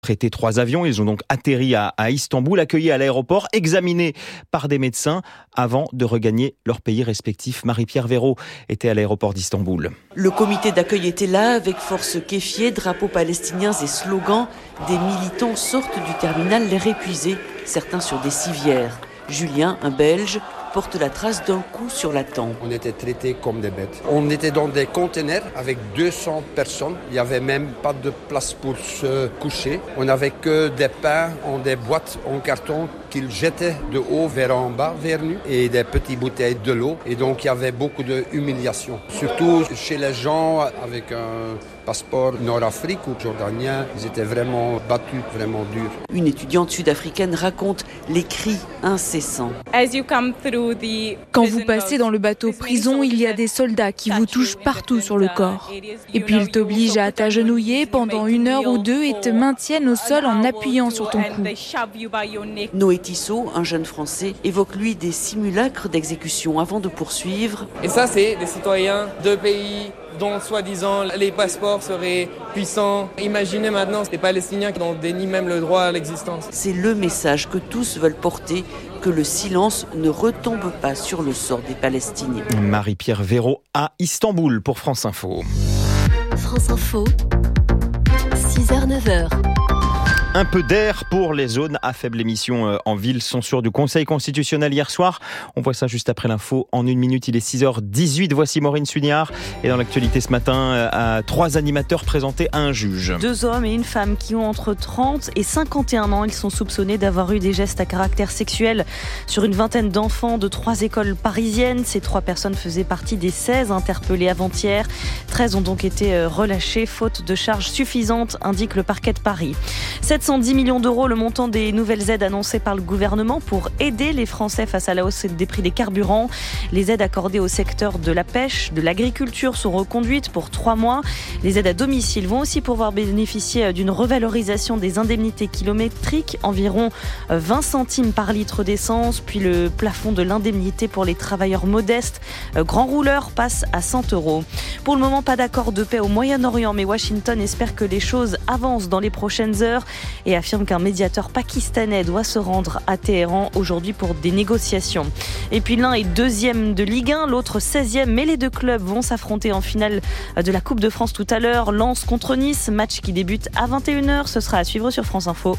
affrété 3 avions. Ils ont donc atterri à Istanbul, accueillis à l'aéroport, examinés par des médecins avant de regagner leur pays respectif. Marie-Pierre Véraud était à l'aéroport d'Istanbul. Le comité d'accueil était là avec force kéfier, drapeaux palestiniens et slogans. Des militants sortent du terminal l'air épuisé, certains sur des civières. Julien, un Belge, porte la trace d'un coup sur la tempe. On était traités comme des bêtes. On était dans des containers avec 200 personnes. Il n'y avait même pas de place pour se coucher. On n'avait que des pains en des boîtes en carton qu'ils jetaient de haut vers en bas, vers nous, et des petites bouteilles de l'eau. Et donc il y avait beaucoup d'humiliation. Surtout chez les gens avec un passeport nord-afrique ou jordanien, ils étaient vraiment battus, vraiment durs. Une étudiante sud-africaine raconte les cris incessants. Quand vous passez dans le bateau prison, il y a des soldats qui vous touchent partout sur le corps. Et puis ils t'obligent à t'agenouiller pendant 1 heure ou 2 et te maintiennent au sol en appuyant sur ton cou. Noé Tissot, un jeune Français, évoque lui des simulacres d'exécution avant de poursuivre. Et ça, c'est des citoyens de pays dont soi-disant les passeports seraient puissants. Imaginez maintenant les Palestiniens qui en dénient même le droit à l'existence. C'est le message que tous veulent porter, que le silence ne retombe pas sur le sort des Palestiniens. Marie-Pierre Véraud à Istanbul pour France Info. France Info, 6h-9h. Un peu d'air pour les zones à faible émission en ville. Censure du Conseil constitutionnel hier soir. On voit ça juste après l'info. En 1 minute, il est 6h18. Voici Maureen Sugnard. Et dans l'actualité ce matin, 3 animateurs présentés à un juge. 2 hommes et une femme qui ont entre 30 et 51 ans. Ils sont soupçonnés d'avoir eu des gestes à caractère sexuel sur une vingtaine d'enfants de 3 écoles parisiennes. Ces 3 personnes faisaient partie des 16 interpellés avant-hier. 13 ont donc été relâchés faute de charges suffisantes, indique le parquet de Paris. 710 millions d'euros, le montant des nouvelles aides annoncées par le gouvernement pour aider les Français face à la hausse des prix des carburants. Les aides accordées au secteur de la pêche, de l'agriculture sont reconduites pour 3 mois. Les aides à domicile vont aussi pouvoir bénéficier d'une revalorisation des indemnités kilométriques, environ 20 centimes par litre d'essence, puis le plafond de l'indemnité pour les travailleurs modestes, grands rouleurs, passe à 100 euros. Pour le moment, pas d'accord de paix au Moyen-Orient, mais Washington espère que les choses avancent dans les prochaines heures et affirme qu'un médiateur pakistanais doit se rendre à Téhéran aujourd'hui pour des négociations. Et puis l'un est 2e de Ligue 1, l'autre 16e, mais les 2 clubs vont s'affronter en finale de la Coupe de France tout à l'heure. Lens contre Nice, match qui débute à 21h, ce sera à suivre sur France Info.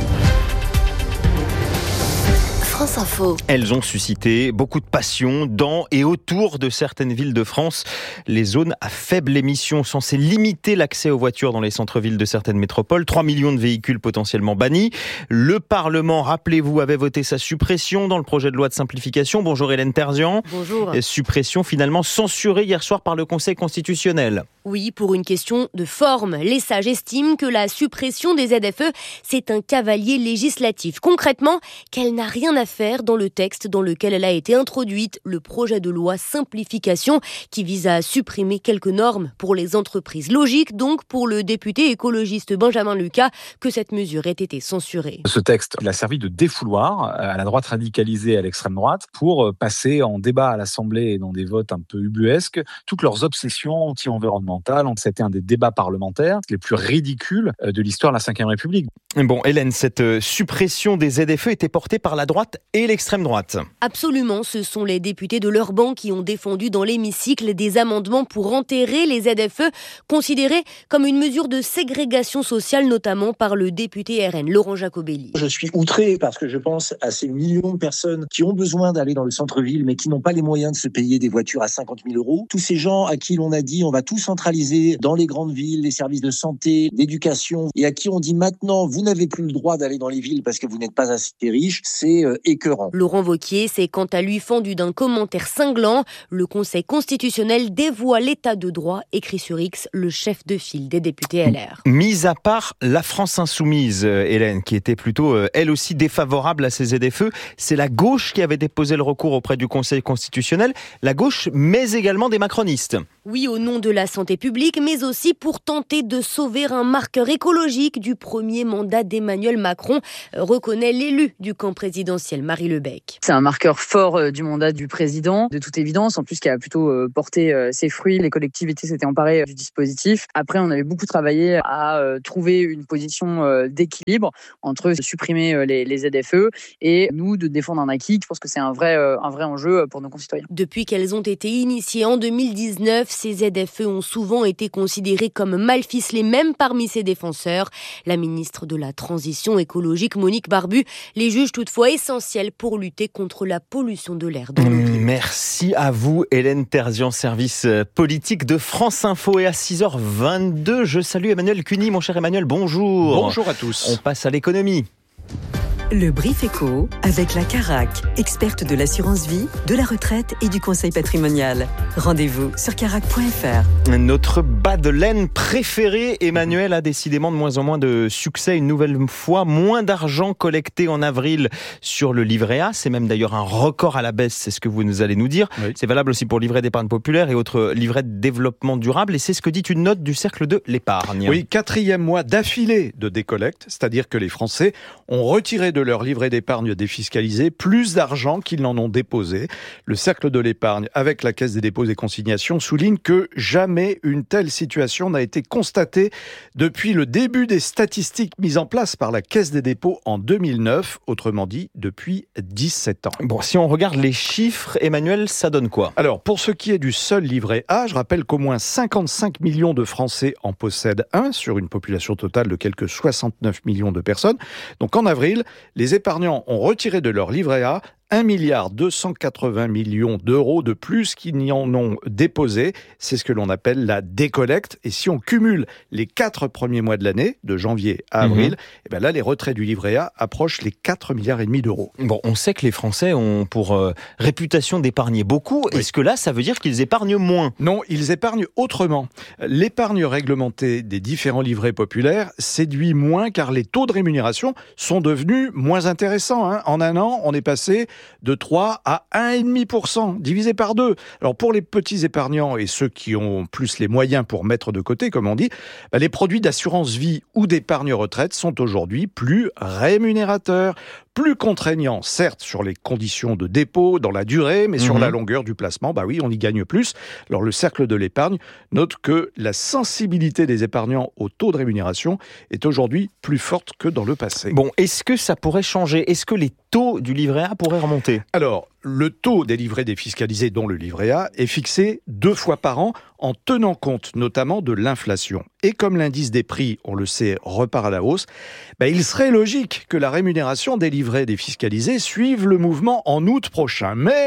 France Info. Elles ont suscité beaucoup de passion dans et autour de certaines villes de France. Les zones à faible émission censées limiter l'accès aux voitures dans les centres-villes de certaines métropoles. 3 millions de véhicules potentiellement bannis. Le Parlement, rappelez-vous, avait voté sa suppression dans le projet de loi de simplification. Bonjour Hélène Terzian. Bonjour. Suppression finalement censurée hier soir par le Conseil constitutionnel. Oui, pour une question de forme. Les sages estiment que la suppression des ZFE, c'est un cavalier législatif. Concrètement, qu'elle n'a rien à faire dans le texte dans lequel elle a été introduite, le projet de loi simplification qui vise à supprimer quelques normes pour les entreprises. Logique donc pour le député écologiste Benjamin Lucas que cette mesure ait été censurée. Ce texte, il a servi de défouloir à la droite radicalisée et à l'extrême droite pour passer en débat à l'Assemblée et dans des votes un peu ubuesques toutes leurs obsessions anti-environnementales. C'était un des débats parlementaires les plus ridicules de l'histoire de la Ve République. Bon, Hélène, cette suppression des ZFE était portée par la droite et l'extrême droite. Absolument, ce sont les députés de leur banc qui ont défendu dans l'hémicycle des amendements pour enterrer les ZFE, considérés comme une mesure de ségrégation sociale, notamment par le député RN, Laurent Jacobelli. Je suis outré parce que je pense à ces millions de personnes qui ont besoin d'aller dans le centre-ville, mais qui n'ont pas les moyens de se payer des voitures à 50 000 euros. Tous ces gens à qui l'on a dit on va tout centraliser dans les grandes villes, les services de santé, d'éducation, et à qui on dit maintenant vous n'avez plus le droit d'aller dans les villes parce que vous n'êtes pas assez riche, c'est écœurant. Laurent Wauquiez s'est quant à lui fendu d'un commentaire cinglant. Le Conseil constitutionnel dévoie l'état de droit, écrit sur X le chef de file des députés LR. Mis à part la France insoumise, Hélène, qui était plutôt elle aussi défavorable à ces ZFE, c'est la gauche qui avait déposé le recours auprès du Conseil constitutionnel, la gauche mais également des macronistes. Oui, au nom de la santé publique, mais aussi pour tenter de sauver un marqueur écologique du premier mandat d'Emmanuel Macron, reconnaît l'élu du camp présidentiel. présidentielle. Marie Lebec. C'est un marqueur fort du mandat du président, de toute évidence, en plus qui a plutôt porté ses fruits. Les collectivités s'étaient emparées du dispositif. Après, on avait beaucoup travaillé à trouver une position d'équilibre entre supprimer les ZFE et nous de défendre un acquis. Je pense que c'est un vrai enjeu pour nos concitoyens. Depuis qu'elles ont été initiées en 2019, ces ZFE ont souvent été considérées comme mal ficelées, même parmi ses défenseurs. La ministre de la Transition écologique, Monique Barbu, les juge toutefois essentiels pour lutter contre la pollution de l'air dans nos villes. Merci à vous, Hélène Terzian, service politique de France Info. Et à 6h22, je salue Emmanuel Cuny. Mon cher Emmanuel, bonjour. Bonjour à tous. On passe à l'économie. Le Brief Éco avec la Carac, experte de l'assurance vie, de la retraite et du conseil patrimonial. Rendez-vous sur carac.fr. Notre bas de laine préféré, Emmanuel, a décidément de moins en moins de succès. Une nouvelle fois, moins d'argent collecté en avril sur le livret A. C'est même d'ailleurs un record à la baisse, c'est ce que vous allez nous dire. Oui. C'est valable aussi pour le livret d'épargne populaire et autres livrets de développement durable. Et c'est ce que dit une note du Cercle de l'épargne. Oui, 4e mois d'affilée de décollecte, c'est-à-dire que les Français ont retiré de leur livret d'épargne défiscalisé plus d'argent qu'ils n'en ont déposé. Le Cercle de l'épargne, avec la Caisse des dépôts et consignations, souligne que jamais une telle situation n'a été constatée depuis le début des statistiques mises en place par la Caisse des dépôts en 2009, autrement dit depuis 17 ans. Bon, si on regarde les chiffres, Emmanuel, ça donne quoi ? Alors, pour ce qui est du seul livret A, je rappelle qu'au moins 55 millions de Français en possèdent un, sur une population totale de quelques 69 millions de personnes. Donc en avril, les épargnants ont retiré de leur livret A 1,280 milliard d'euros de plus qu'ils n'y en ont déposé. C'est ce que l'on appelle la décollecte. Et si on cumule les 4 premiers mois de l'année, de janvier à avril, et ben là, les retraits du livret A approchent les 4,5 milliards d'euros. Bon, on sait que les Français ont pour réputation d'épargner beaucoup. Oui. Est-ce que là, ça veut dire qu'ils épargnent moins ? Non, ils épargnent autrement. L'épargne réglementée des différents livrets populaires séduit moins car les taux de rémunération sont devenus moins intéressants. En un an, on est passé de 3 à 1,5%, divisé par 2. Alors pour les petits épargnants et ceux qui ont plus les moyens pour mettre de côté, comme on dit, les produits d'assurance vie ou d'épargne retraite sont aujourd'hui plus rémunérateurs. Plus contraignant, certes, sur les conditions de dépôt, dans la durée, mais sur la longueur du placement, oui, on y gagne plus. Alors, le Cercle de l'épargne note que la sensibilité des épargnants au taux de rémunération est aujourd'hui plus forte que dans le passé. Bon, est-ce que ça pourrait changer ? Est-ce que les taux du livret A pourraient remonter ? Alors, le taux des livrets défiscalisés, dont le livret A, est fixé 2 fois par an en tenant compte notamment de l'inflation. Et comme l'indice des prix, on le sait, repart à la hausse, il serait logique que la rémunération des livrets défiscalisés suive le mouvement en août prochain. Mais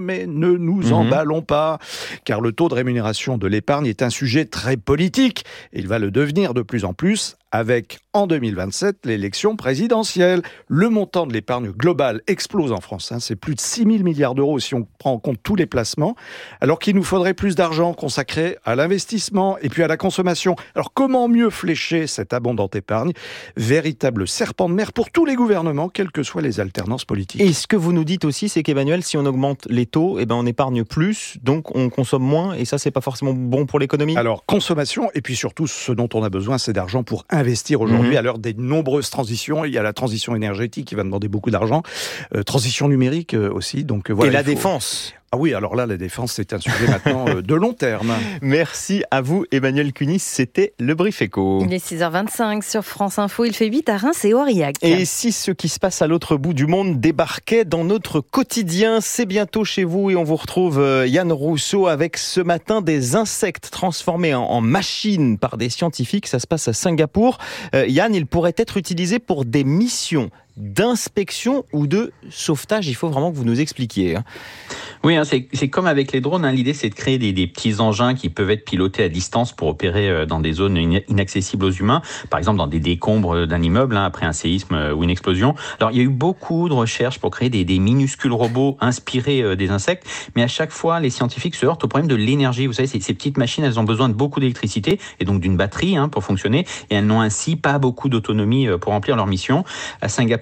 ne nous emballons pas, car le taux de rémunération de l'épargne est un sujet très politique. Et il va le devenir de plus en plus avec, en 2027, l'élection présidentielle. Le montant de l'épargne globale explose en France. C'est plus de 6 000 milliards d'euros si on prend en compte tous les placements, alors qu'il nous faudrait plus d'argent consacré à l'investissement et puis à la consommation. Alors comment mieux flécher cette abondante épargne ? Véritable serpent de mer pour tous les gouvernements, quelles que soient les alternances politiques. Et ce que vous nous dites aussi, c'est qu'Emmanuel, si on augmente les taux, on épargne plus, donc on consomme moins, et ça, c'est pas forcément bon pour l'économie ? Alors, consommation, et puis surtout, ce dont on a besoin, c'est d'argent pour investir aujourd'hui à l'heure des nombreuses transitions. Il y a la transition énergétique qui va demander beaucoup d'argent, transition numérique aussi. Donc, voilà, et la défense ? Ah oui, alors là, la défense, c'est un sujet maintenant de long terme. Merci à vous, Emmanuel Cuny. C'était le Brief Éco. Il est 6h25 sur France Info. Il fait 8 à Reims et Aurillac. Et si ce qui se passe à l'autre bout du monde débarquait dans notre quotidien, c'est bientôt chez vous et on vous retrouve Yann Rousseau avec ce matin des insectes transformés en machines par des scientifiques. Ça se passe à Singapour. Yann, ils pourraient être utilisés pour des missions d'inspection ou de sauvetage. Il faut vraiment que vous nous expliquiez. Oui, c'est comme avec les drones. L'idée, c'est de créer des petits engins qui peuvent être pilotés à distance pour opérer dans des zones inaccessibles aux humains. Par exemple, dans des décombres d'un immeuble, après un séisme ou une explosion. Alors, il y a eu beaucoup de recherches pour créer des minuscules robots inspirés des insectes. Mais à chaque fois, les scientifiques se heurtent au problème de l'énergie. Vous savez, ces petites machines, elles ont besoin de beaucoup d'électricité et donc d'une batterie pour fonctionner. Et elles n'ont ainsi pas beaucoup d'autonomie pour remplir leur mission. À Singapour,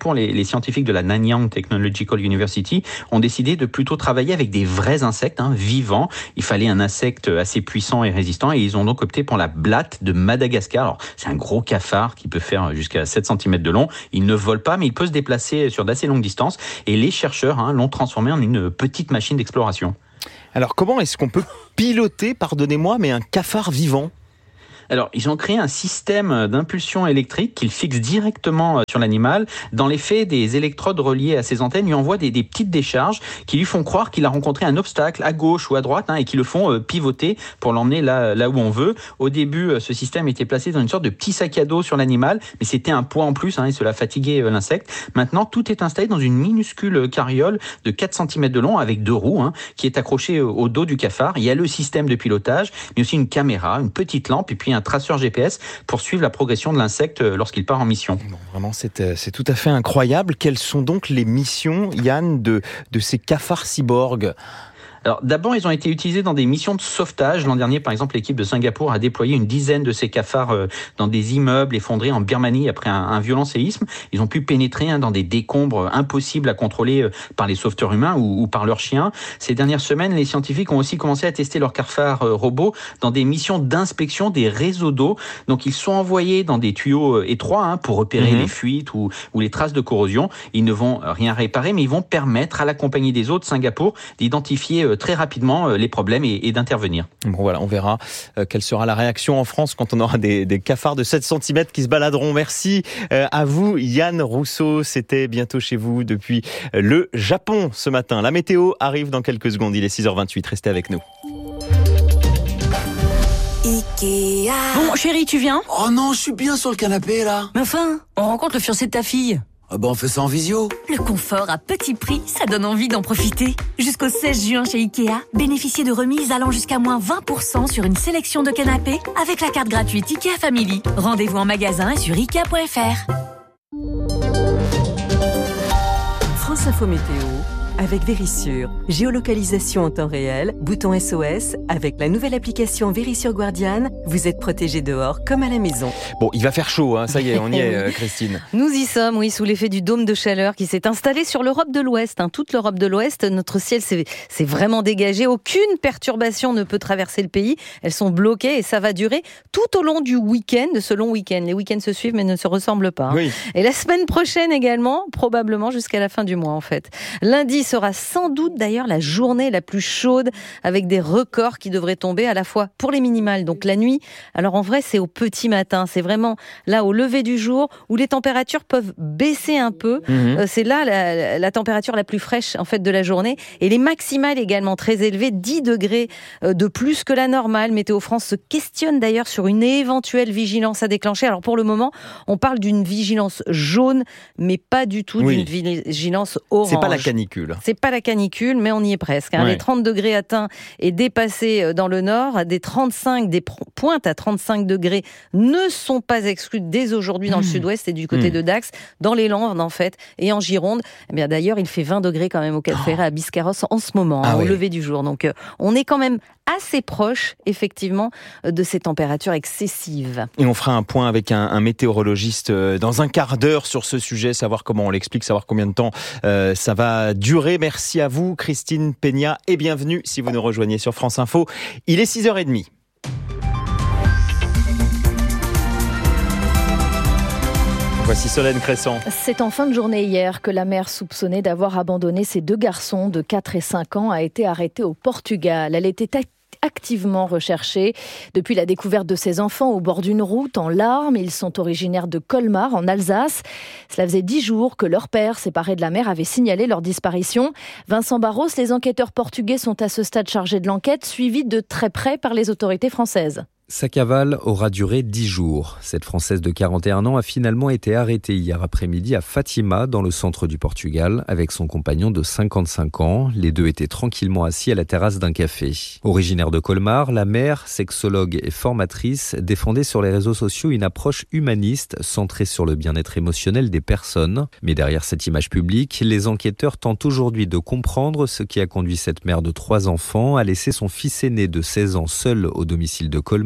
Singapour, les scientifiques de la Nanyang Technological University ont décidé de plutôt travailler avec des vrais insectes vivants. Il fallait un insecte assez puissant et résistant et ils ont donc opté pour la blatte de Madagascar. Alors, c'est un gros cafard qui peut faire jusqu'à 7 cm de long. Il ne vole pas, mais il peut se déplacer sur d'assez longues distances. Et les chercheurs l'ont transformé en une petite machine d'exploration. Alors, comment est-ce qu'on peut piloter, pardonnez-moi, mais un cafard vivant ? Alors, ils ont créé un système d'impulsion électrique qu'ils fixent directement sur l'animal. Dans les faits, des électrodes reliées à ses antennes lui envoient des petites décharges qui lui font croire qu'il a rencontré un obstacle à gauche ou à droite et qui le font pivoter pour l'emmener là où on veut. Au début, ce système était placé dans une sorte de petit sac à dos sur l'animal, mais c'était un poids en plus et cela fatiguait l'insecte. Maintenant, tout est installé dans une minuscule carriole de 4 cm de long avec 2 roues qui est accrochée au dos du cafard. Il y a le système de pilotage, mais aussi une caméra, une petite lampe et puis un traceur GPS pour suivre la progression de l'insecte lorsqu'il part en mission. Bon, vraiment, c'est tout à fait incroyable. Quelles sont donc les missions, Yann, de ces cafards cyborgs ? Alors d'abord, ils ont été utilisés dans des missions de sauvetage. L'an dernier, par exemple, l'équipe de Singapour a déployé une dizaine de ces cafards dans des immeubles effondrés en Birmanie après un violent séisme. Ils ont pu pénétrer dans des décombres impossibles à contrôler par les sauveteurs humains ou par leurs chiens. Ces dernières semaines, les scientifiques ont aussi commencé à tester leurs cafards robots dans des missions d'inspection des réseaux d'eau. Donc ils sont envoyés dans des tuyaux étroits pour repérer les fuites ou les traces de corrosion. Ils ne vont rien réparer, mais ils vont permettre à la compagnie des eaux de Singapour d'identifier très rapidement les problèmes et d'intervenir. Bon voilà, on verra quelle sera la réaction en France quand on aura des cafards de 7 cm qui se baladeront. Merci à vous Yann Rousseau, c'était bientôt chez vous depuis le Japon ce matin. La météo arrive dans quelques secondes, il est 6h28, restez avec nous. Ikea. Bon chérie, tu viens ? Oh non, je suis bien sur le canapé là. Mais enfin, on rencontre le fiancé de ta fille. Ah bah on fait ça en visio. Le confort à petit prix, ça donne envie d'en profiter. Jusqu'au 16 juin chez Ikea, bénéficiez de remises allant jusqu'à moins 20% sur une sélection de canapés avec la carte gratuite Ikea Family. Rendez-vous en magasin et sur Ikea.fr. France Info Météo avec Vérissure. Géolocalisation en temps réel, bouton SOS. Avec la nouvelle application Vérissure Guardian, vous êtes protégé dehors comme à la maison. Bon, il va faire chaud, ça y est, on y est, Christine. Nous y sommes, oui, sous l'effet du dôme de chaleur qui s'est installé sur l'Europe de l'Ouest. Toute l'Europe de l'Ouest, notre ciel s'est vraiment dégagé. Aucune perturbation ne peut traverser le pays. Elles sont bloquées et ça va durer tout au long du week-end, de ce long week-end. Les week-ends se suivent mais ne se ressemblent pas. Oui. Et la semaine prochaine également, probablement jusqu'à la fin du mois en fait. Lundi sera sans doute d'ailleurs la journée la plus chaude avec des records qui devraient tomber à la fois pour les minimales, donc la nuit. Alors en vrai, c'est au petit matin. C'est vraiment là au lever du jour où les températures peuvent baisser un peu. C'est là la température la plus fraîche en fait de la journée. Et les maximales également très élevées, 10 degrés de plus que la normale. Météo France se questionne d'ailleurs sur une éventuelle vigilance à déclencher. Alors pour le moment, on parle d'une vigilance jaune, mais pas du tout d'une vigilance orange. C'est pas la canicule. C'est pas la canicule, mais on y est presque. Les 30 degrés atteints et dépassés dans le nord, des pointes à 35 degrés ne sont pas exclues dès aujourd'hui dans le sud-ouest et du côté de Dax, dans les Landes en fait, et en Gironde. Eh bien d'ailleurs, il fait 20 degrés quand même au Cap Ferret à Biscarrosse en ce moment, au lever du jour. Donc on est quand même assez proche, effectivement, de ces températures excessives. Et on fera un point avec un météorologiste dans un quart d'heure sur ce sujet, savoir comment on l'explique, savoir combien de temps ça va durer. Merci à vous, Christine Peña, et bienvenue si vous nous rejoignez sur France Info. Il est 6h30. Voici Solène Crescent. C'est en fin de journée hier que la mère soupçonnée d'avoir abandonné ses 2 garçons de 4 et 5 ans a été arrêtée au Portugal. Elle était activement recherchée depuis la découverte de ses enfants au bord d'une route en larmes. Ils sont originaires de Colmar en Alsace. Cela faisait 10 jours que leur père, séparé de la mère, avait signalé leur disparition. Vincent Barros, les enquêteurs portugais sont à ce stade chargés de l'enquête, suivis de très près par les autorités françaises. Sa cavale aura duré 10 jours. Cette Française de 41 ans a finalement été arrêtée hier après-midi à Fatima, dans le centre du Portugal, avec son compagnon de 55 ans. Les deux étaient tranquillement assis à la terrasse d'un café. Originaire de Colmar, la mère, sexologue et formatrice, défendait sur les réseaux sociaux une approche humaniste centrée sur le bien-être émotionnel des personnes. Mais derrière cette image publique, les enquêteurs tentent aujourd'hui de comprendre ce qui a conduit cette mère de 3 enfants à laisser son fils aîné de 16 ans seul au domicile de Colmar,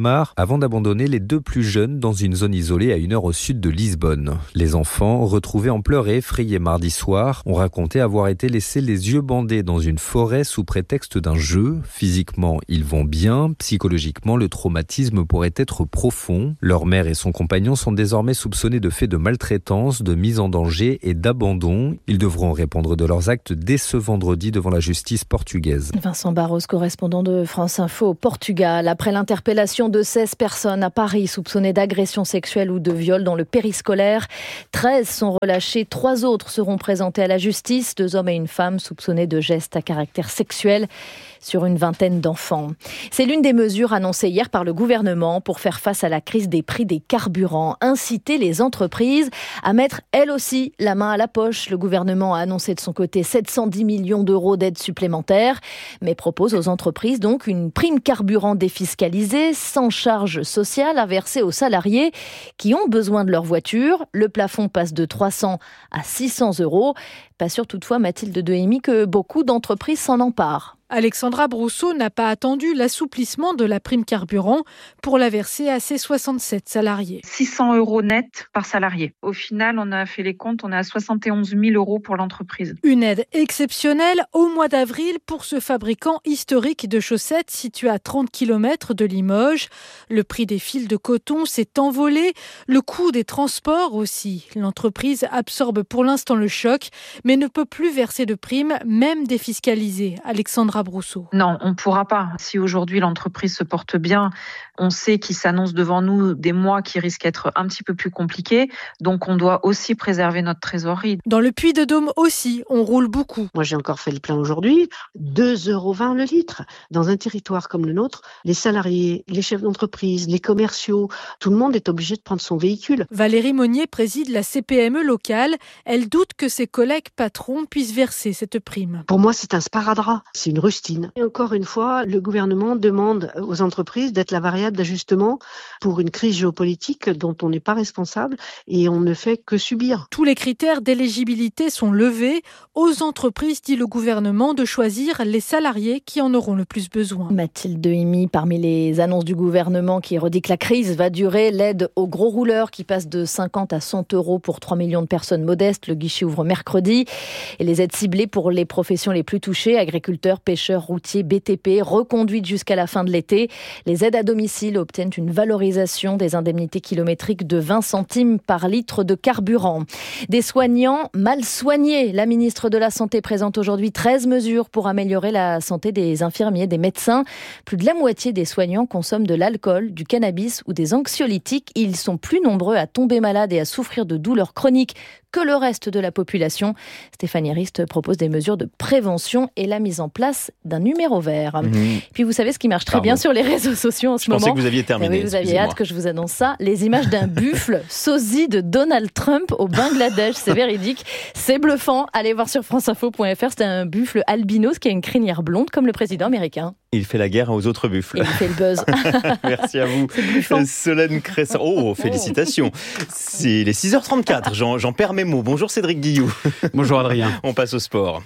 Mar avant d'abandonner les 2 plus jeunes dans une zone isolée à 1 heure au sud de Lisbonne. Les enfants, retrouvés en pleurs et effrayés mardi soir, ont raconté avoir été laissés les yeux bandés dans une forêt sous prétexte d'un jeu. Physiquement, ils vont bien. Psychologiquement, le traumatisme pourrait être profond. Leur mère et son compagnon sont désormais soupçonnés de faits de maltraitance, de mise en danger et d'abandon. Ils devront répondre de leurs actes dès ce vendredi devant la justice portugaise. Vincent Barros, correspondant de France Info au Portugal. Après l'interpellation de 16 personnes à Paris soupçonnées d'agression sexuelle ou de viol dans le périscolaire, 13 sont relâchés. 3 autres seront présentés à la justice. 2 hommes et une femme soupçonnés de gestes à caractère sexuel sur une vingtaine d'enfants. C'est l'une des mesures annoncées hier par le gouvernement pour faire face à la crise des prix des carburants. Inciter les entreprises à mettre elles aussi la main à la poche. Le gouvernement a annoncé de son côté 710 millions d'euros d'aides supplémentaires, mais propose aux entreprises donc une prime carburant défiscalisée, sans charge sociale, à verser aux salariés qui ont besoin de leur voiture. Le plafond passe de 300 à 600 euros. Pas sûr toutefois, Mathilde Dehemy, que beaucoup d'entreprises s'en emparent. Alexandra Brousseau n'a pas attendu l'assouplissement de la prime carburant pour la verser à ses 67 salariés. 600 euros net par salarié. Au final, on a fait les comptes, on est à 71 000 euros pour l'entreprise. Une aide exceptionnelle au mois d'avril pour ce fabricant historique de chaussettes situé à 30 km de Limoges. Le prix des fils de coton s'est envolé, le coût des transports aussi. L'entreprise absorbe pour l'instant le choc, mais ne peut plus verser de primes, même défiscalisées. Alexandra Brousseau. Non, on ne pourra pas. Si aujourd'hui l'entreprise se porte bien, on sait qu'il s'annonce devant nous des mois qui risquent d'être un petit peu plus compliqués. Donc on doit aussi préserver notre trésorerie. Dans le Puy-de-Dôme aussi, on roule beaucoup. Moi j'ai encore fait le plein aujourd'hui, 2,20 € le litre. Dans un territoire comme le nôtre, les salariés, les chefs d'entreprise, les commerciaux, tout le monde est obligé de prendre son véhicule. Valérie Monnier préside la CPME locale. Elle doute que ses collègues patrons puissent verser cette prime. Pour moi c'est un sparadrap. C'est une rustine. Et encore une fois, le gouvernement demande aux entreprises d'être la variable d'ajustement pour une crise géopolitique dont on n'est pas responsable et on ne fait que subir. Tous les critères d'éligibilité sont levés. Aux entreprises, dit le gouvernement, de choisir les salariés qui en auront le plus besoin. Mathilde Dehemy, parmi les annonces du gouvernement qui redit que la crise va durer, l'aide aux gros rouleurs qui passe de 50 à 100 € pour 3 millions de personnes modestes. Le guichet ouvre mercredi. Et les aides ciblées pour les professions les plus touchées, agriculteurs, pêcheurs, routiers, BTP, reconduites jusqu'à la fin de l'été. Les aides à domicile obtiennent une valorisation des indemnités kilométriques de 20 centimes par litre de carburant. Des soignants mal soignés. La ministre de la Santé présente aujourd'hui 13 mesures pour améliorer la santé des infirmiers, des médecins. Plus de la moitié des soignants consomment de l'alcool, du cannabis ou des anxiolytiques. Ils sont plus nombreux à tomber malades et à souffrir de douleurs chroniques que le reste de la population. Stéphanie Rist propose des mesures de prévention et la mise en place d'un numéro vert. Puis vous savez ce qui marche très bien sur les réseaux sociaux en ce moment. Je pensais que vous aviez terminé. Oui, vous aviez hâte que je vous annonce ça. Les images d'un buffle sosie de Donald Trump au Bangladesh. C'est véridique. C'est bluffant. Allez voir sur franceinfo.fr. C'est un buffle albinos qui a une crinière blonde comme le président américain. Il fait la guerre aux autres buffles. Et il fait le buzz. Merci à vous. Solène Crescent. Oh, félicitations. C'est les 6h34. J'en perds mes mots. Bonjour Cédric Guillou. Bonjour Adrien. On passe au sport.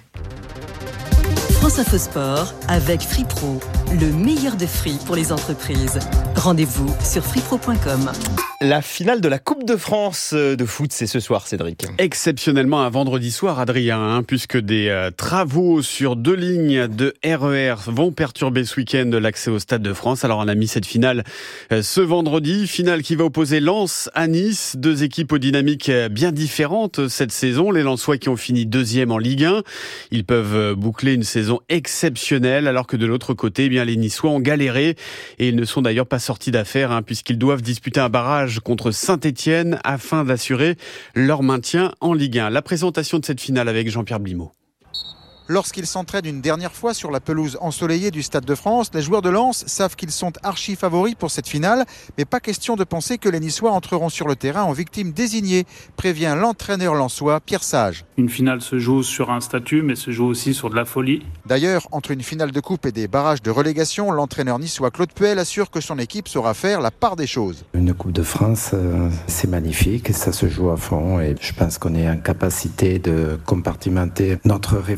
France Info Sport avec FreePro, le meilleur de free pour les entreprises. Rendez-vous sur freepro.com. La finale de la Coupe de France de foot, c'est ce soir, Cédric. Exceptionnellement un vendredi soir, Adrien, puisque des travaux sur 2 lignes de RER vont perturber ce week-end l'accès au Stade de France. Alors on a mis cette finale ce vendredi, finale qui va opposer Lens à Nice, 2 équipes aux dynamiques bien différentes cette saison. Les Lensois qui ont fini 2e en Ligue 1, ils peuvent boucler une saison exceptionnelle, alors que de l'autre côté, eh bien les Niçois ont galéré et ils ne sont d'ailleurs pas sortis d'affaire, puisqu'ils doivent disputer un barrage contre Saint-Etienne afin d'assurer leur maintien en Ligue 1. La présentation de cette finale avec Jean-Pierre Blimaud. Lorsqu'ils s'entraînent une dernière fois sur la pelouse ensoleillée du Stade de France, les joueurs de Lens savent qu'ils sont archi favoris pour cette finale, mais pas question de penser que les Niçois entreront sur le terrain en victime désignée, prévient l'entraîneur lensois Pierre Sage. Une finale se joue sur un statut, mais se joue aussi sur de la folie. D'ailleurs, entre une finale de coupe et des barrages de relégation, l'entraîneur niçois Claude Puel assure que son équipe saura faire la part des choses. Une Coupe de France, c'est magnifique, ça se joue à fond et je pense qu'on est en capacité de compartimenter notre réflexion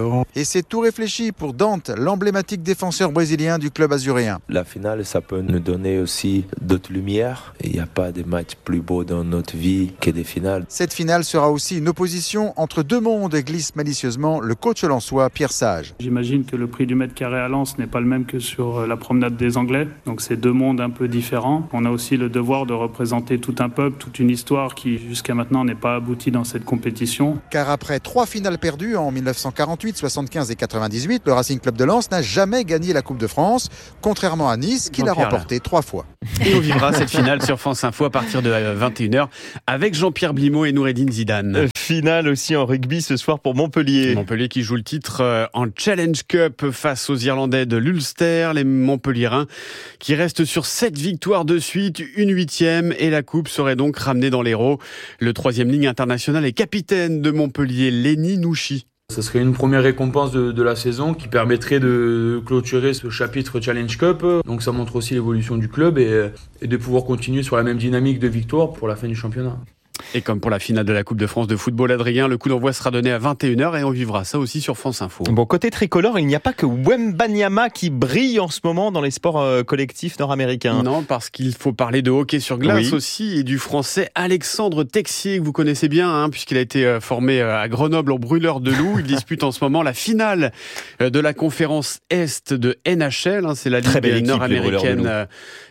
préparation. Et c'est tout réfléchi pour Dante, l'emblématique défenseur brésilien du club azuréen. La finale, ça peut nous donner aussi d'autres lumières. Il n'y a pas de match plus beau dans notre vie que des finales. Cette finale sera aussi une opposition entre deux mondes, glisse malicieusement le coach lensois Pierre Sage. J'imagine que le prix du mètre carré à Lens n'est pas le même que sur la promenade des Anglais. Donc c'est deux mondes un peu différents. On a aussi le devoir de représenter tout un peuple, toute une histoire qui jusqu'à maintenant n'est pas aboutie dans cette compétition. Car après 3 finales perdues en 1948, 75 et 98, le Racing Club de Lens n'a jamais gagné la Coupe de France, contrairement à Nice qui l'a remportée 3 fois. Et on vivra cette finale sur France Info à partir de 21h avec Jean-Pierre Blimaud et Noureddine Zidane. Finale aussi en rugby ce soir pour Montpellier. Montpellier qui joue le titre en Challenge Cup face aux Irlandais de l'Ulster. Les Montpelliérains qui restent sur 7 victoires de suite, une 8e, et la coupe serait donc ramenée dans l'Hérault. Le 3e ligne international et capitaine de Montpellier, Lenny Nouchi. Ce serait une première récompense de la saison qui permettrait de clôturer ce chapitre Challenge Cup. Donc ça montre aussi l'évolution du club et de pouvoir continuer sur la même dynamique de victoire pour la fin du championnat. Et comme pour la finale de la Coupe de France de football, Adrien, le coup d'envoi sera donné à 21h et on vivra ça aussi sur France Info. Bon, côté tricolore, il n'y a pas que Wembanyama qui brille en ce moment dans les sports collectifs nord-américains. Non, parce qu'il faut parler de hockey sur glace aussi et du français Alexandre Texier que vous connaissez bien, puisqu'il a été formé à Grenoble au Brûleurs de Loup. Il dispute en ce moment la finale de la conférence Est de NHL. C'est la ligue nord-américaine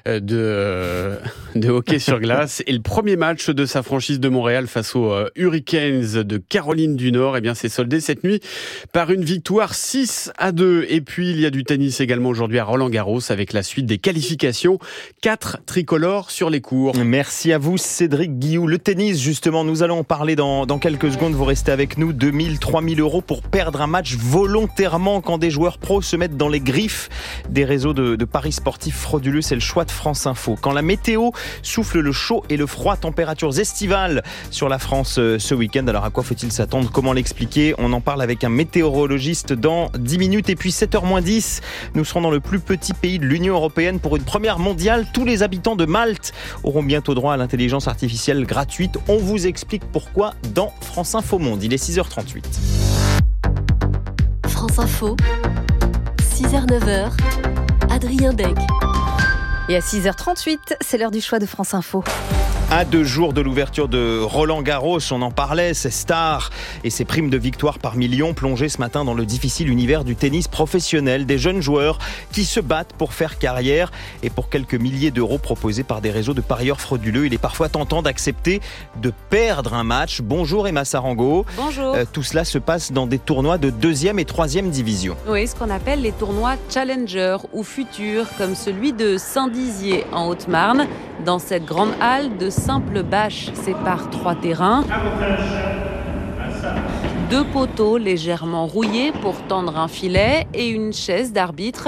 de hockey sur glace. Et le premier match de sa franchise de Montréal face aux Hurricanes de Caroline du Nord, s'est soldé cette nuit par une victoire 6-2. Et puis il y a du tennis également aujourd'hui à Roland-Garros avec la suite des qualifications. 4 tricolores sur les cours. Merci à vous Cédric Guillou. Le tennis justement, nous allons en parler dans quelques secondes. Vous restez avec nous. 2000, 3000 € pour perdre un match volontairement quand des joueurs pros se mettent dans les griffes des réseaux de paris sportifs frauduleux. C'est le choix de France Info. Quand la météo souffle le chaud et le froid, températures estivales sur la France ce week-end. Alors à quoi faut-il s'attendre? Comment l'expliquer? On en parle avec un météorologiste dans 10 minutes. Et puis 7h-10, nous serons dans le plus petit pays de l'Union européenne pour une première mondiale. Tous les habitants de Malte auront bientôt droit à l'intelligence artificielle gratuite. On vous explique pourquoi dans France Info Monde. Il est 6h38. France Info, 6h-9h, Adrien Dec. Et à 6h38, c'est l'heure du choix de France Info. À 2 jours de l'ouverture de Roland-Garros, on en parlait, ces stars et ces primes de victoire par millions plongées ce matin dans le difficile univers du tennis professionnel. Des jeunes joueurs qui se battent pour faire carrière et pour quelques milliers d'euros proposés par des réseaux de parieurs frauduleux. Il est parfois tentant d'accepter de perdre un match. Bonjour Emma Sarango. Bonjour. Tout cela se passe dans des tournois de 2e et 3e division. Oui, ce qu'on appelle les tournois Challenger ou futurs, comme celui de Saint-Dizier en Haute-Marne. Dans cette grande halle, de simples bâches séparent 3 terrains. 2 poteaux légèrement rouillés pour tendre un filet et une chaise d'arbitre.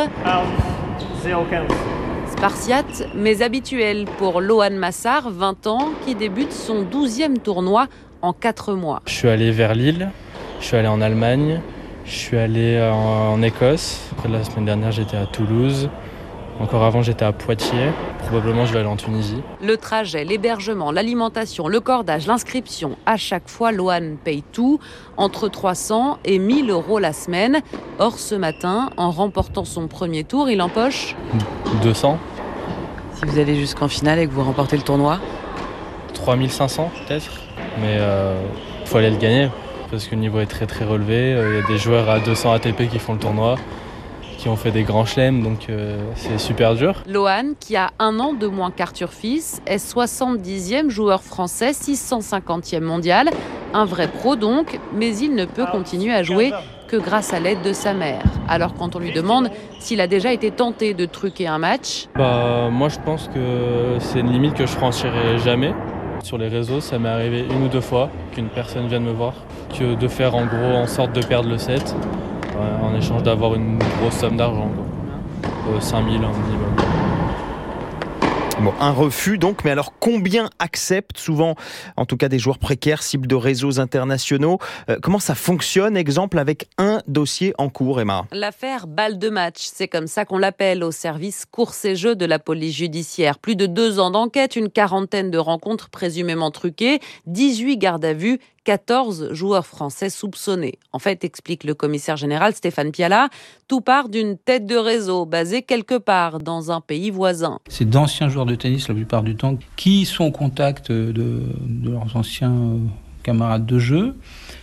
Spartiate, mais habituel pour Lohan Massard, 20 ans, qui débute son 12e tournoi en 4 mois. Je suis allé vers Lille, je suis allé en Allemagne, je suis allé en Écosse. Après, la semaine dernière, j'étais à Toulouse. Encore avant, j'étais à Poitiers. Probablement, je vais aller en Tunisie. Le trajet, l'hébergement, l'alimentation, le cordage, l'inscription. À chaque fois, Lohan paye tout, entre 300 et 1000 € la semaine. Or, ce matin, en remportant son premier tour, il empoche 200. Si vous allez jusqu'en finale et que vous remportez le tournoi 3500 peut-être. Mais il faut aller le gagner parce que le niveau est très très relevé. Il y a des joueurs à 200 ATP qui font le tournoi, qui ont fait des grands chelems, donc c'est super dur. Lohan, qui a 1 an de moins qu'Arthur Fils, est 70e joueur français, 650e mondial. Un vrai pro donc, mais il ne peut continuer à jouer que grâce à l'aide de sa mère. Alors quand on lui demande s'il a déjà été tenté de truquer un match... Moi je pense que c'est une limite que je franchirai jamais. Sur les réseaux, ça m'est arrivé 1 ou 2 fois qu'une personne vienne me voir, que de faire en gros en sorte de perdre le set. En échange d'avoir une grosse somme d'argent, 5 000 minimum. Bon, un refus donc, mais alors combien acceptent souvent, en tout cas des joueurs précaires, cibles de réseaux internationaux? Comment ça fonctionne, exemple, avec un dossier en cours, Emma? L'affaire balle de match, c'est comme ça qu'on l'appelle au service courses et jeux de la police judiciaire. Plus de 2 ans d'enquête, une quarantaine de rencontres présumément truquées, 18 gardes à vue, 14 joueurs français soupçonnés. En fait, explique le commissaire général Stéphane Piala, tout part d'une tête de réseau basée quelque part dans un pays voisin. C'est d'anciens joueurs de tennis la plupart du temps qui sont au contact de leurs anciens camarades de jeu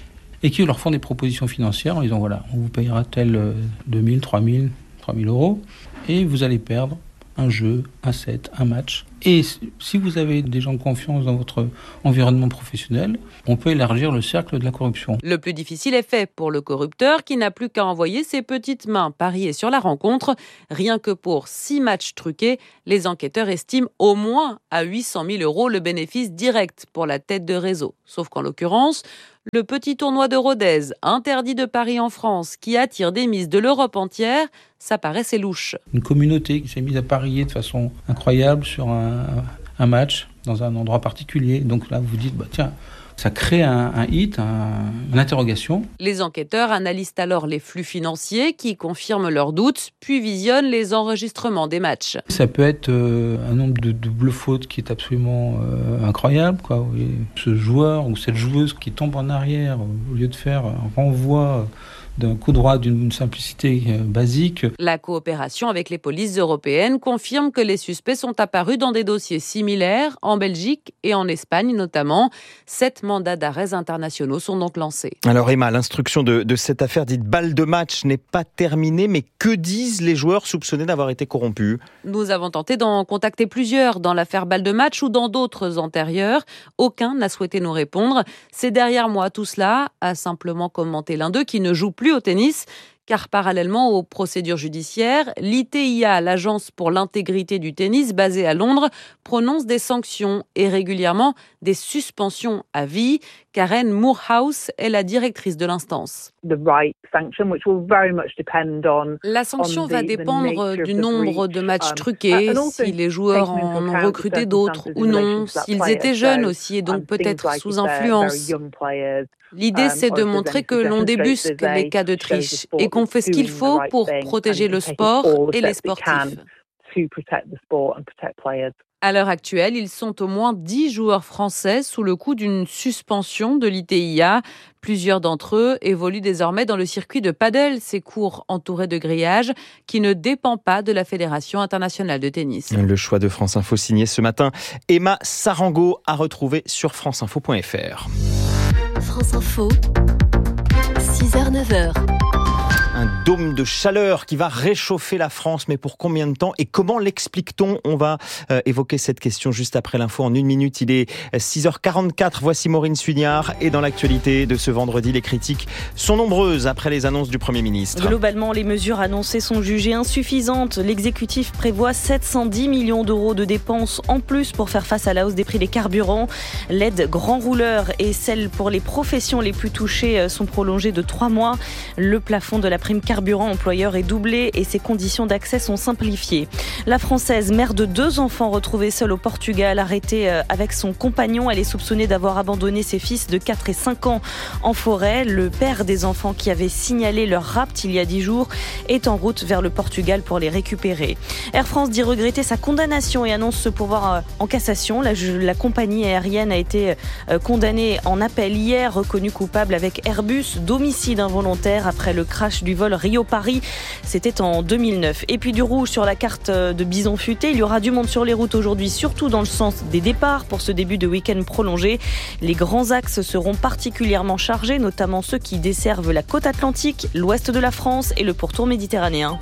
et qui leur font des propositions financières en disant voilà, on vous payera tel 2000, 3000 euros et vous allez perdre un jeu, un set, un match. Et si vous avez des gens de confiance dans votre environnement professionnel, on peut élargir le cercle de la corruption. Le plus difficile est fait pour le corrupteur qui n'a plus qu'à envoyer ses petites mains parier sur la rencontre. Rien que pour 6 matchs truqués, les enquêteurs estiment au moins à 800 000 euros le bénéfice direct pour la tête de réseau. Sauf qu'en l'occurrence, le petit tournoi de Rodez, interdit de paris en France, qui attire des mises de l'Europe entière, ça paraissait louche. Une communauté qui s'est mise à parier de façon incroyable sur un match dans un endroit particulier. Donc là, vous vous dites, tiens, ça crée un hit, une interrogation. Les enquêteurs analysent alors les flux financiers qui confirment leurs doutes, puis visionnent les enregistrements des matchs. Ça peut être un nombre de doubles fautes qui est absolument incroyable, quoi. Ce joueur ou cette joueuse qui tombe en arrière au lieu de faire un renvoi d'un coup droit d'une simplicité basique. La coopération avec les polices européennes confirme que les suspects sont apparus dans des dossiers similaires en Belgique et en Espagne notamment. 7 mandats d'arrêt internationaux sont donc lancés. Alors Emma, l'instruction de cette affaire dite balle de match n'est pas terminée, mais que disent les joueurs soupçonnés d'avoir été corrompus ? Nous avons tenté d'en contacter plusieurs dans l'affaire balle de match ou dans d'autres antérieures. Aucun n'a souhaité nous répondre. C'est derrière moi tout cela, a simplement commenté l'un d'eux qui ne joue plus au tennis, car parallèlement aux procédures judiciaires, l'ITIA, l'Agence pour l'intégrité du tennis basée à Londres, prononce des sanctions et régulièrement des suspensions à vie. Karen Moorhouse est la directrice de l'instance. La sanction va dépendre du nombre de matchs truqués, si les joueurs en ont recruté d'autres ou non, s'ils étaient jeunes aussi et donc peut-être sous influence. L'idée, c'est de montrer que l'on débusque les cas de triche et qu'on fait ce qu'il faut pour protéger le sport et les sportifs. À l'heure actuelle, ils sont au moins 10 joueurs français sous le coup d'une suspension de l'ITIA. Plusieurs d'entre eux évoluent désormais dans le circuit de paddle, ces cours entourés de grillages qui ne dépend pas de la Fédération internationale de tennis. Le choix de France Info signé ce matin. Emma Sarango à retrouver sur franceinfo.fr. France Info, 6h, 9h. Un dôme de chaleur qui va réchauffer la France, mais pour combien de temps et comment l'explique-t-on ? On va évoquer cette question juste après l'info en 1 minute. Il est 6h44, voici Maureen Suignard. Et dans l'actualité de ce vendredi, les critiques sont nombreuses après les annonces du Premier ministre. Globalement, les mesures annoncées sont jugées insuffisantes. L'exécutif prévoit 710 millions d'euros de dépenses en plus pour faire face à la hausse des prix des carburants. L'aide grand rouleur et celle pour les professions les plus touchées sont prolongées de 3 mois. Le plafond de la prime carburant employeur est doublé et ses conditions d'accès sont simplifiées. La Française, mère de 2 enfants retrouvée seule au Portugal, arrêtée avec son compagnon. Elle est soupçonnée d'avoir abandonné ses fils de 4 et 5 ans en forêt. Le père des enfants qui avait signalé leur rapt il y a 10 jours est en route vers le Portugal pour les récupérer. Air France dit regretter sa condamnation et annonce se pourvoir en cassation. La compagnie aérienne a été condamnée en appel hier, reconnue coupable avec Airbus d'homicide involontaire après le crash du vol Rio-Paris. C'était en 2009. Et puis du rouge sur la carte de Bison Futé. Il y aura du monde sur les routes aujourd'hui, surtout dans le sens des départs pour ce début de week-end prolongé. Les grands axes seront particulièrement chargés, notamment ceux qui desservent la côte atlantique, l'ouest de la France et le pourtour méditerranéen.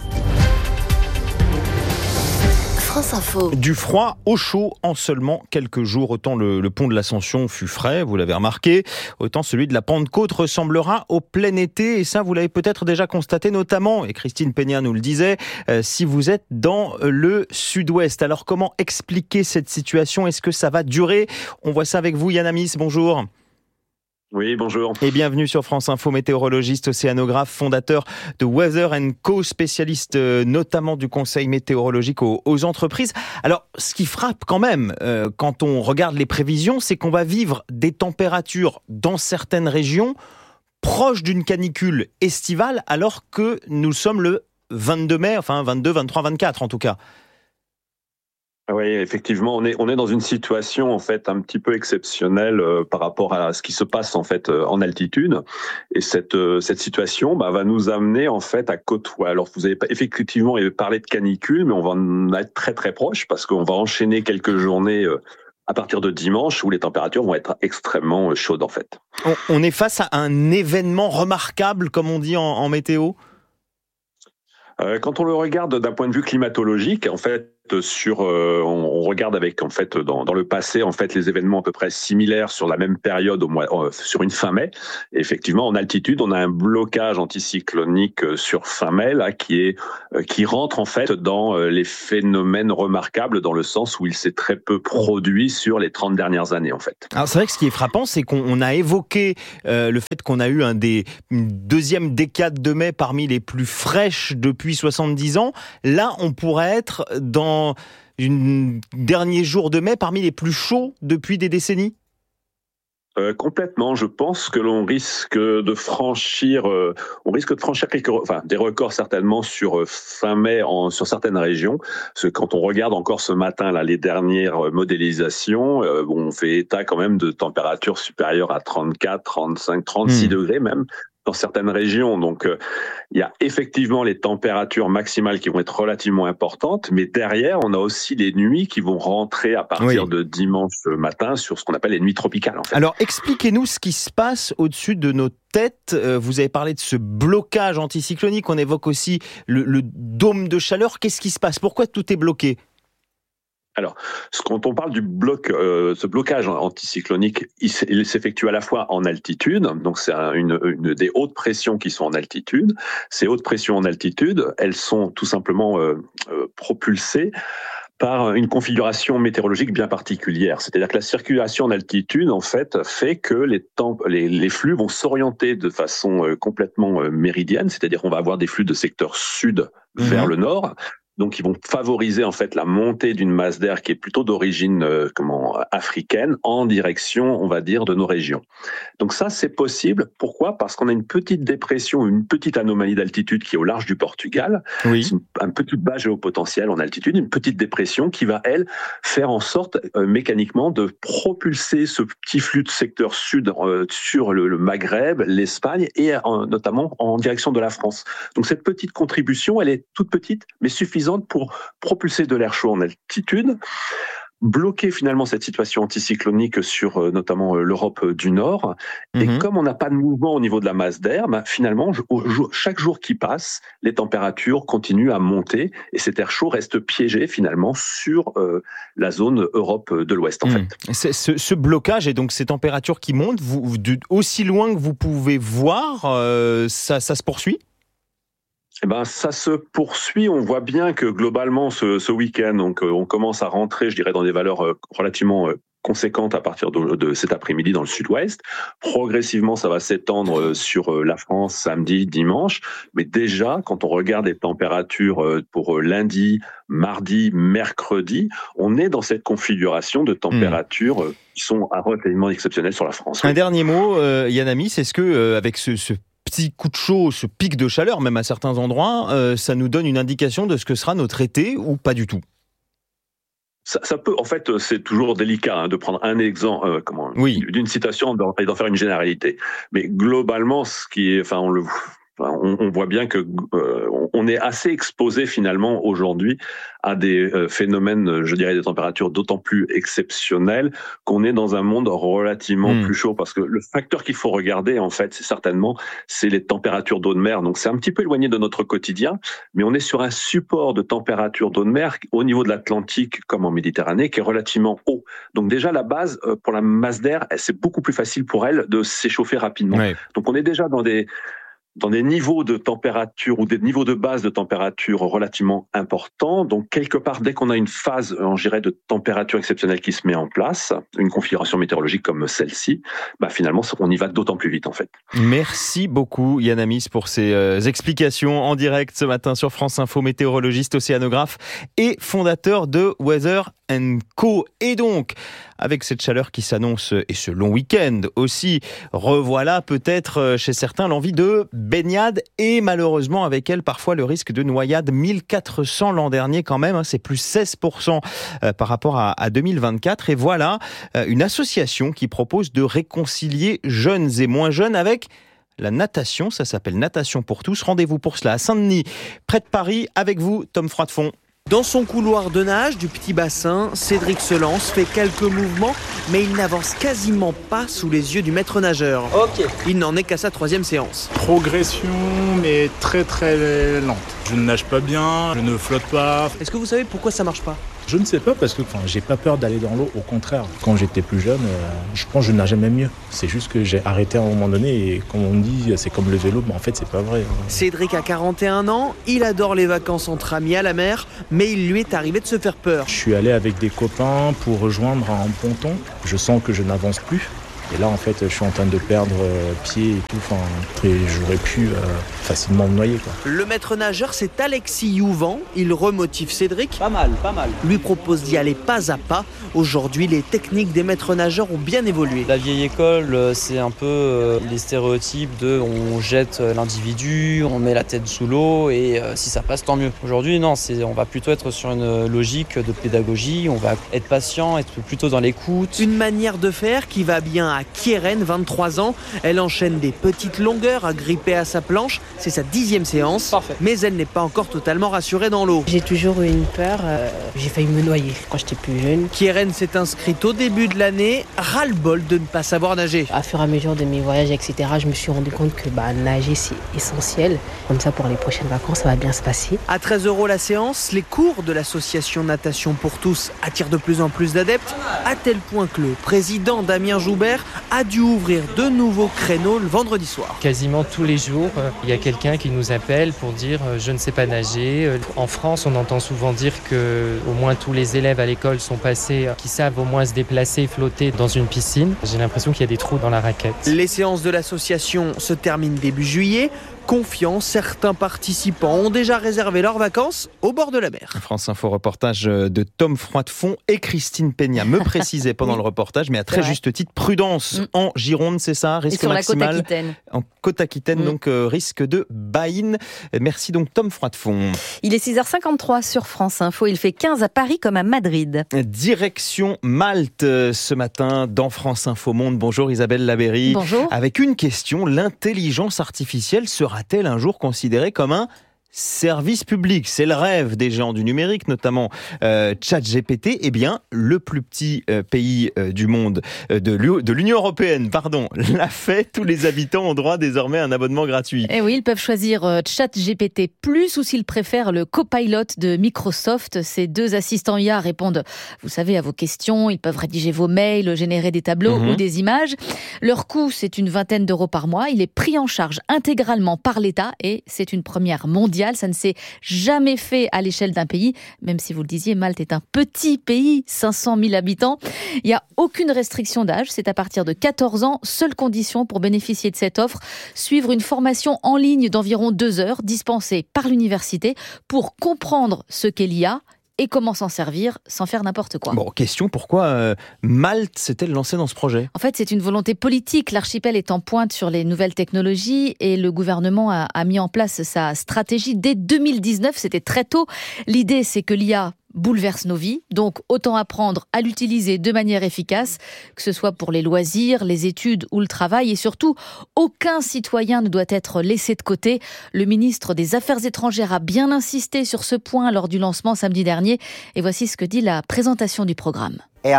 France Info. Du froid au chaud en seulement quelques jours. Autant le pont de l'Ascension fut frais, vous l'avez remarqué, autant celui de la Pentecôte ressemblera au plein été. Et ça, vous l'avez peut-être déjà constaté, notamment, et Christine Peña nous le disait, si vous êtes dans le sud-ouest. Alors, comment expliquer cette situation ? Est-ce que ça va durer ? On voit ça avec vous, Yann Amis, bonjour. Oui, bonjour. Et bienvenue sur France Info, météorologiste, océanographe, fondateur de Weather & Co, spécialiste notamment du conseil météorologique aux entreprises. Alors, ce qui frappe quand même, quand on regarde les prévisions, c'est qu'on va vivre des températures dans certaines régions proches d'une canicule estivale, alors que nous sommes le 22 mai, enfin 22, 23, 24 en tout cas. Oui, effectivement, on est dans une situation en fait un petit peu exceptionnelle par rapport à ce qui se passe en fait en altitude, et cette situation va nous amener en fait à côtoyer. Alors vous avez effectivement parlé de canicule, mais on va en être très très proche parce qu'on va enchaîner quelques journées à partir de dimanche où les températures vont être extrêmement chaudes en fait. On est face à un événement remarquable, comme on dit en météo. Quand on le regarde d'un point de vue climatologique, en fait, on regarde avec en fait dans le passé en fait les événements à peu près similaires sur la même période sur une fin mai. Et effectivement, en altitude, on a un blocage anticyclonique sur fin mai là qui rentre en fait dans les phénomènes remarquables dans le sens où il s'est très peu produit sur les 30 dernières années en fait. Alors c'est vrai que ce qui est frappant, c'est qu'on a évoqué le fait qu'on a eu une deuxième décade de mai parmi les plus fraîches depuis 70 ans. Là, on pourrait être dans un dernier jour de mai parmi les plus chauds depuis des décennies. Complètement. Je pense que l'on risque de franchir, des records certainement sur fin mai sur certaines régions. Parce que quand on regarde encore ce matin là les dernières modélisations, on fait état quand même de températures supérieures à 34, 35, 36 degrés même dans certaines régions. Donc, il y a effectivement les températures maximales qui vont être relativement importantes, mais derrière, on a aussi les nuits qui vont rentrer à partir de dimanche matin sur ce qu'on appelle les nuits tropicales. En fait. Alors, expliquez-nous ce qui se passe au-dessus de nos têtes. Vous avez parlé de ce blocage anticyclonique. On évoque aussi le dôme de chaleur. Qu'est-ce qui se passe ? Pourquoi tout est bloqué ? Alors, quand on parle du ce blocage anticyclonique, il s'effectue à la fois en altitude, donc c'est une des hautes pressions qui sont en altitude. Ces hautes pressions en altitude, elles sont tout simplement propulsées par une configuration météorologique bien particulière. C'est-à-dire que la circulation en altitude, en fait que les flux vont s'orienter de façon complètement méridienne, c'est-à-dire qu'on va avoir des flux de secteur sud vers le nord. Donc, ils vont favoriser en fait la montée d'une masse d'air qui est plutôt d'origine africaine en direction, on va dire, de nos régions. Donc ça, c'est possible. Pourquoi ? Parce qu'on a une petite dépression, une petite anomalie d'altitude qui est au large du Portugal. Oui. C'est un petit bas géopotentiel en altitude, une petite dépression qui va, elle, faire en sorte mécaniquement de propulser ce petit flux de secteur sud sur le Maghreb, l'Espagne et notamment en direction de la France. Donc cette petite contribution, elle est toute petite, mais suffisante pour propulser de l'air chaud en altitude, bloquer finalement cette situation anticyclonique sur notamment l'Europe du Nord. Et comme on n'a pas de mouvement au niveau de la masse d'air, finalement, chaque jour qui passe, les températures continuent à monter et cet air chaud reste piégé finalement sur la zone Europe de l'Ouest en fait. Ce blocage et donc ces températures qui montent, aussi loin que vous pouvez voir, ça se poursuit ? Ça se poursuit. On voit bien que globalement ce week-end, donc on commence à rentrer, je dirais, dans des valeurs relativement conséquentes à partir de cet après-midi dans le sud-ouest. Progressivement, ça va s'étendre sur la France samedi, dimanche. Mais déjà, quand on regarde les températures pour lundi, mardi, mercredi, on est dans cette configuration de températures qui sont relativement exceptionnelles sur la France. Un dernier mot, Yann Amis, est-ce que avec ce petit coup de chaud, ce pic de chaleur, même à certains endroits, ça nous donne une indication de ce que sera notre été ou pas du tout ? Ça peut, en fait, c'est toujours délicat de prendre un exemple d'une citation et d'en faire une généralité. Mais globalement, on voit bien que on est assez exposé finalement aujourd'hui à des phénomènes, je dirais, des températures d'autant plus exceptionnelles qu'on est dans un monde relativement plus chaud. Parce que le facteur qu'il faut regarder, en fait, c'est les températures d'eau de mer. Donc c'est un petit peu éloigné de notre quotidien, mais on est sur un support de température d'eau de mer au niveau de l'Atlantique comme en Méditerranée qui est relativement haut. Donc déjà la base pour la masse d'air, c'est beaucoup plus facile pour elle de s'échauffer rapidement. Ouais. Donc on est déjà dans des niveaux de température ou des niveaux de base de température relativement importants. Donc, quelque part, dès qu'on a une phase, je dirais, de température exceptionnelle qui se met en place, une configuration météorologique comme celle-ci, finalement, on y va d'autant plus vite, en fait. Merci beaucoup, Yann Amis, pour ces explications en direct ce matin sur France Info, météorologiste, océanographe et fondateur de Weather Co. Et donc, avec cette chaleur qui s'annonce et ce long week-end aussi, revoilà peut-être chez certains l'envie de baignade et malheureusement avec elle parfois le risque de noyade. 1400 l'an dernier quand même, c'est plus 16% par rapport à 2024. Et voilà une association qui propose de réconcilier jeunes et moins jeunes avec la natation. Ça s'appelle Natation pour tous. Rendez-vous pour cela à Saint-Denis, près de Paris, avec vous, Tom Froidefond. Dans son couloir de nage du petit bassin, Cédric se lance, fait quelques mouvements, mais il n'avance quasiment pas sous les yeux du maître nageur. Il n'en est qu'à sa 3e séance. Progression, mais très très lente. Je ne nage pas bien, je ne flotte pas. Est-ce que vous savez pourquoi ça marche pas ? Je ne sais pas parce que j'ai pas peur d'aller dans l'eau, au contraire. Quand j'étais plus jeune, je pense que je nageais même mieux. C'est juste que j'ai arrêté à un moment donné et comme on dit, c'est comme le vélo, mais en fait c'est pas vrai. Cédric a 41 ans, il adore les vacances entre amis à la mer, mais il lui est arrivé de se faire peur. Je suis allé avec des copains pour rejoindre un ponton. Je sens que je n'avance plus. Et là, en fait, je suis en train de perdre pied et tout. Et j'aurais pu facilement me noyer, quoi. Le maître nageur, c'est Alexis Youvan. Il remotive Cédric. Pas mal. Lui propose d'y aller pas à pas. Aujourd'hui, les techniques des maîtres nageurs ont bien évolué. La vieille école, c'est un peu les stéréotypes de on jette l'individu, on met la tête sous l'eau et si ça passe, tant mieux. Aujourd'hui, non, on va plutôt être sur une logique de pédagogie. On va être patient, être plutôt dans l'écoute. Une manière de faire qui va bien à Kierren, 23 ans. Elle enchaîne des petites longueurs à gripper à sa planche. C'est sa 10e séance. Parfait. Mais elle n'est pas encore totalement rassurée dans l'eau. J'ai toujours eu une peur. J'ai failli me noyer quand j'étais plus jeune. Kierren s'est inscrite au début de l'année. Ras-le-bol de ne pas savoir nager. À fur et à mesure de mes voyages, etc., je me suis rendu compte que nager, c'est essentiel. Comme ça, pour les prochaines vacances, ça va bien se passer. À 13 € la séance, les cours de l'association Natation pour tous attirent de plus en plus d'adeptes, à tel point que le président Damien Joubert a dû ouvrir de nouveaux créneaux le vendredi soir. Quasiment tous les jours, il y a quelqu'un qui nous appelle pour dire « je ne sais pas nager ». En France, on entend souvent dire que au moins tous les élèves à l'école sont passés, qui savent au moins se déplacer, flotter dans une piscine. J'ai l'impression qu'il y a des trous dans la raquette. Les séances de l'association se terminent début juillet. Confiants, certains participants ont déjà réservé leurs vacances au bord de la mer. France Info reportage de Tom Froidefond et Christine Peña me précisait pendant le reportage, mais à très juste titre, prudence en Gironde, c'est ça, risque maximal. Et sur la Côte-Aquitaine. En Côte-Aquitaine, donc risque de buy-in. Merci donc Tom Froidefond. Il est 6h53 sur France Info, il fait 15 à Paris comme à Madrid. Direction Malte ce matin dans France Info Monde. Bonjour Isabelle Labeyrie. Bonjour. Avec une question, l'intelligence artificielle sera-t-elle un jour considérée comme un service public? C'est le rêve des géants du numérique, notamment ChatGPT. Eh bien, le plus petit pays du monde, de l'Union européenne, l'a fait. Tous les habitants ont droit désormais à un abonnement gratuit. Et oui, ils peuvent choisir ChatGPT+, ou s'ils préfèrent le Copilot de Microsoft. Ces deux assistants IA répondent, vous savez, à vos questions. Ils peuvent rédiger vos mails, générer des tableaux ou des images. Leur coût, c'est une vingtaine d'euros par mois. Il est pris en charge intégralement par l'État et c'est une première mondiale. Ça ne s'est jamais fait à l'échelle d'un pays, même si vous le disiez, Malte est un petit pays, 500 000 habitants. Il n'y a aucune restriction d'âge, c'est à partir de 14 ans. Seule condition pour bénéficier de cette offre, suivre une formation en ligne d'environ 2 heures, dispensée par l'université, pour comprendre ce qu'est l'IA et comment s'en servir sans faire n'importe quoi. Bon, question, pourquoi Malte s'est-elle lancée dans ce projet ? En fait, c'est une volonté politique. L'archipel est en pointe sur les nouvelles technologies et le gouvernement a mis en place sa stratégie dès 2019. C'était très tôt. L'idée, c'est que l'IA bouleverse nos vies, donc autant apprendre à l'utiliser de manière efficace, que ce soit pour les loisirs, les études ou le travail, et surtout, aucun citoyen ne doit être laissé de côté. Le ministre des Affaires étrangères a bien insisté sur ce point lors du lancement samedi dernier, et voici ce que dit la présentation du programme.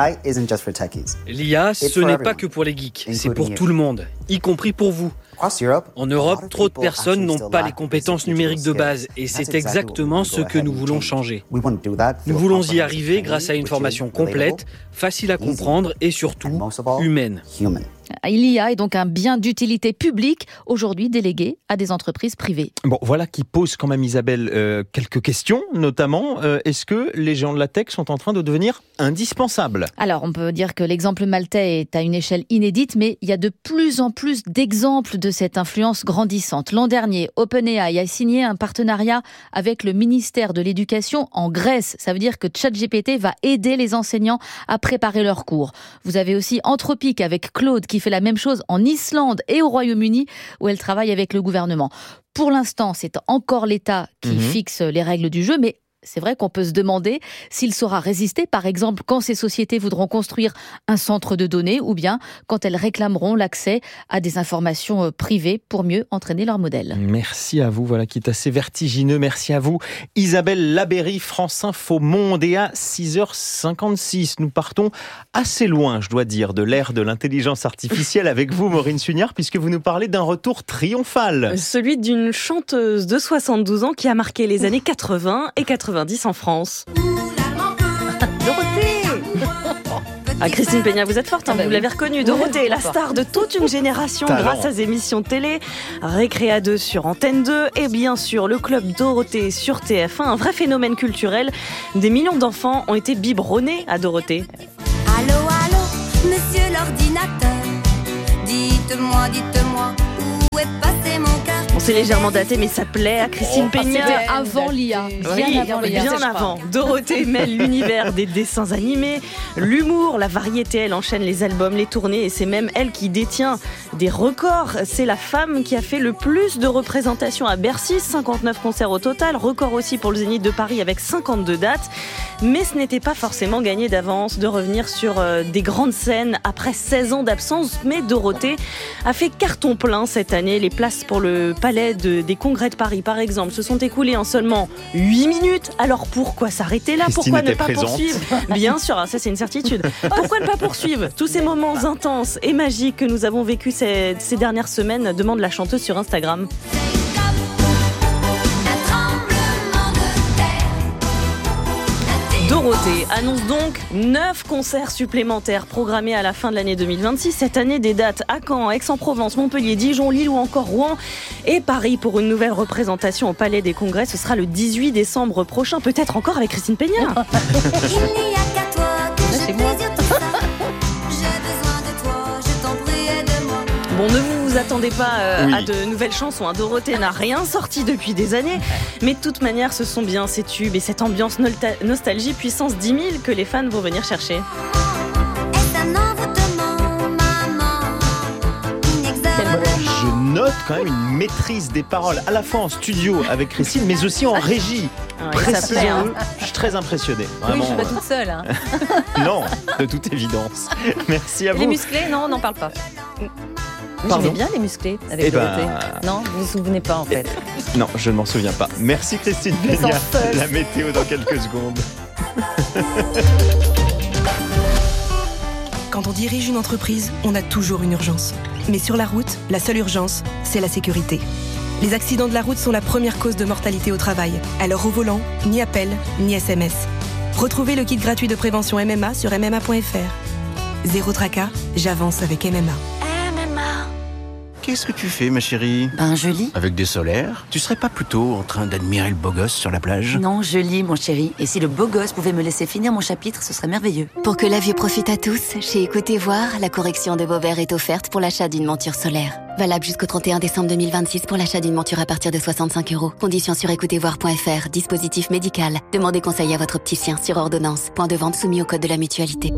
L'IA, ce n'est pas que pour les geeks, c'est pour tout le monde, y compris pour vous. En Europe, trop de personnes n'ont pas les compétences numériques de base et c'est exactement ce que nous voulons changer. Nous voulons y arriver grâce à une formation complète, facile à comprendre et surtout humaine. l'IA est donc un bien d'utilité publique, aujourd'hui délégué à des entreprises privées. Bon, voilà qui pose quand même, Isabelle, quelques questions, notamment, est-ce que les géants de la tech sont en train de devenir indispensables ? Alors, on peut dire que l'exemple maltais est à une échelle inédite, mais il y a de plus en plus d'exemples de cette influence grandissante. L'an dernier, OpenAI a signé un partenariat avec le ministère de l'Éducation en Grèce. Ça veut dire que ChatGPT va aider les enseignants à préparer leurs cours. Vous avez aussi Anthropic avec Claude qui fait la même chose en Islande et au Royaume-Uni où elle travaille avec le gouvernement. Pour l'instant, c'est encore l'État qui fixe les règles du jeu, mais c'est vrai qu'on peut se demander s'il saura résister, par exemple, quand ces sociétés voudront construire un centre de données ou bien quand elles réclameront l'accès à des informations privées pour mieux entraîner leur modèle. Merci à vous, voilà qui est assez vertigineux. Merci à vous, Isabelle Labeyrie, France Info Monde. Et à 6h56, nous partons assez loin, je dois dire, de l'ère de l'intelligence artificielle avec vous, Maureen Sugnard, puisque vous nous parlez d'un retour triomphal. Celui d'une chanteuse de 72 ans qui a marqué les années 80 et 90 en France. Dorothée. Christine Peña, vous êtes forte, vous l'avez reconnue. Dorothée, la star de toute une génération grâce à ses émissions télé, Récréa 2 sur Antenne 2 et bien sûr le Club Dorothée sur TF1, un vrai phénomène culturel. Des millions d'enfants ont été biberonnés à Dorothée. Allô, allô, monsieur l'ordinateur, dites-moi, où est passé mon cœur? On s'est légèrement daté, mais ça plaît à Christine Peña. C'était avant l'IA. Bien avant. Dorothée mêle l'univers des dessins animés, l'humour, la variété. Elle enchaîne les albums, les tournées, et c'est même elle qui détient des records. C'est la femme qui a fait le plus de représentations à Bercy, 59 concerts au total. Record aussi pour le Zénith de Paris avec 52 dates. Mais ce n'était pas forcément gagné d'avance de revenir sur des grandes scènes après 16 ans d'absence. Mais Dorothée a fait carton plein cette année. Les places pour le palais des congrès de Paris, par exemple, se sont écoulées en seulement 8 minutes. Alors pourquoi s'arrêter là ? Christine Pourquoi ne pas présente. poursuivre ? Bien sûr, ça c'est une certitude. Pourquoi ne pas poursuivre tous ces moments intenses et magiques que nous avons vécus ces dernières semaines ? Demande la chanteuse sur Instagram. Dorothée annonce donc 9 concerts supplémentaires programmés à la fin de l'année 2026. Cette année, des dates à Caen, Aix-en-Provence, Montpellier, Dijon, Lille ou encore Rouen et Paris pour une nouvelle représentation au Palais des Congrès. Ce sera le 18 décembre prochain, peut-être encore avec Christine Peña. Il n'y a qu'à toi que je désire tout ça. J'ai besoin de toi, je t'en prie, aide-moi. Bon, ne vous attendez pas à de nouvelles chansons. Dorothée n'a rien sorti depuis des années. Mais de toute manière, ce sont bien ces tubes et cette ambiance nostalgie puissance 10 000 que les fans vont venir chercher. Je note quand même une maîtrise des paroles, à la fois en studio avec Christine, mais aussi en régie. Précisons-le, je suis très impressionné. Vraiment. Oui, je suis pas toute seule. Hein. Non, de toute évidence. Merci à vous. Les musclés, non, on n'en parle pas. J'aimais bien les musclés avec Dorothée. Non, vous vous souvenez pas en fait. Non, je ne m'en souviens pas. Merci Christine Peña. La météo dans quelques secondes. Quand on dirige une entreprise, on a toujours une urgence. Mais sur la route, la seule urgence, c'est la sécurité. Les accidents de la route sont la première cause de mortalité au travail. Alors au volant, ni appel, ni SMS. Retrouvez le kit gratuit de prévention MMA sur MMA.fr. Zéro tracas, j'avance avec MMA. Qu'est-ce que tu fais, ma chérie ? Je lis. Avec des solaires ? Tu serais pas plutôt en train d'admirer le beau gosse sur la plage ? Non, je lis, mon chéri. Et si le beau gosse pouvait me laisser finir mon chapitre, ce serait merveilleux. Pour que la vue profite à tous, chez Écoutez Voir, la correction de vos verres est offerte pour l'achat d'une monture solaire. Valable jusqu'au 31 décembre 2026 pour l'achat d'une monture à partir de 65 €. Conditions sur écoutezvoir.fr. Dispositif médical. Demandez conseil à votre opticien sur ordonnance. Point de vente soumis au code de la mutualité.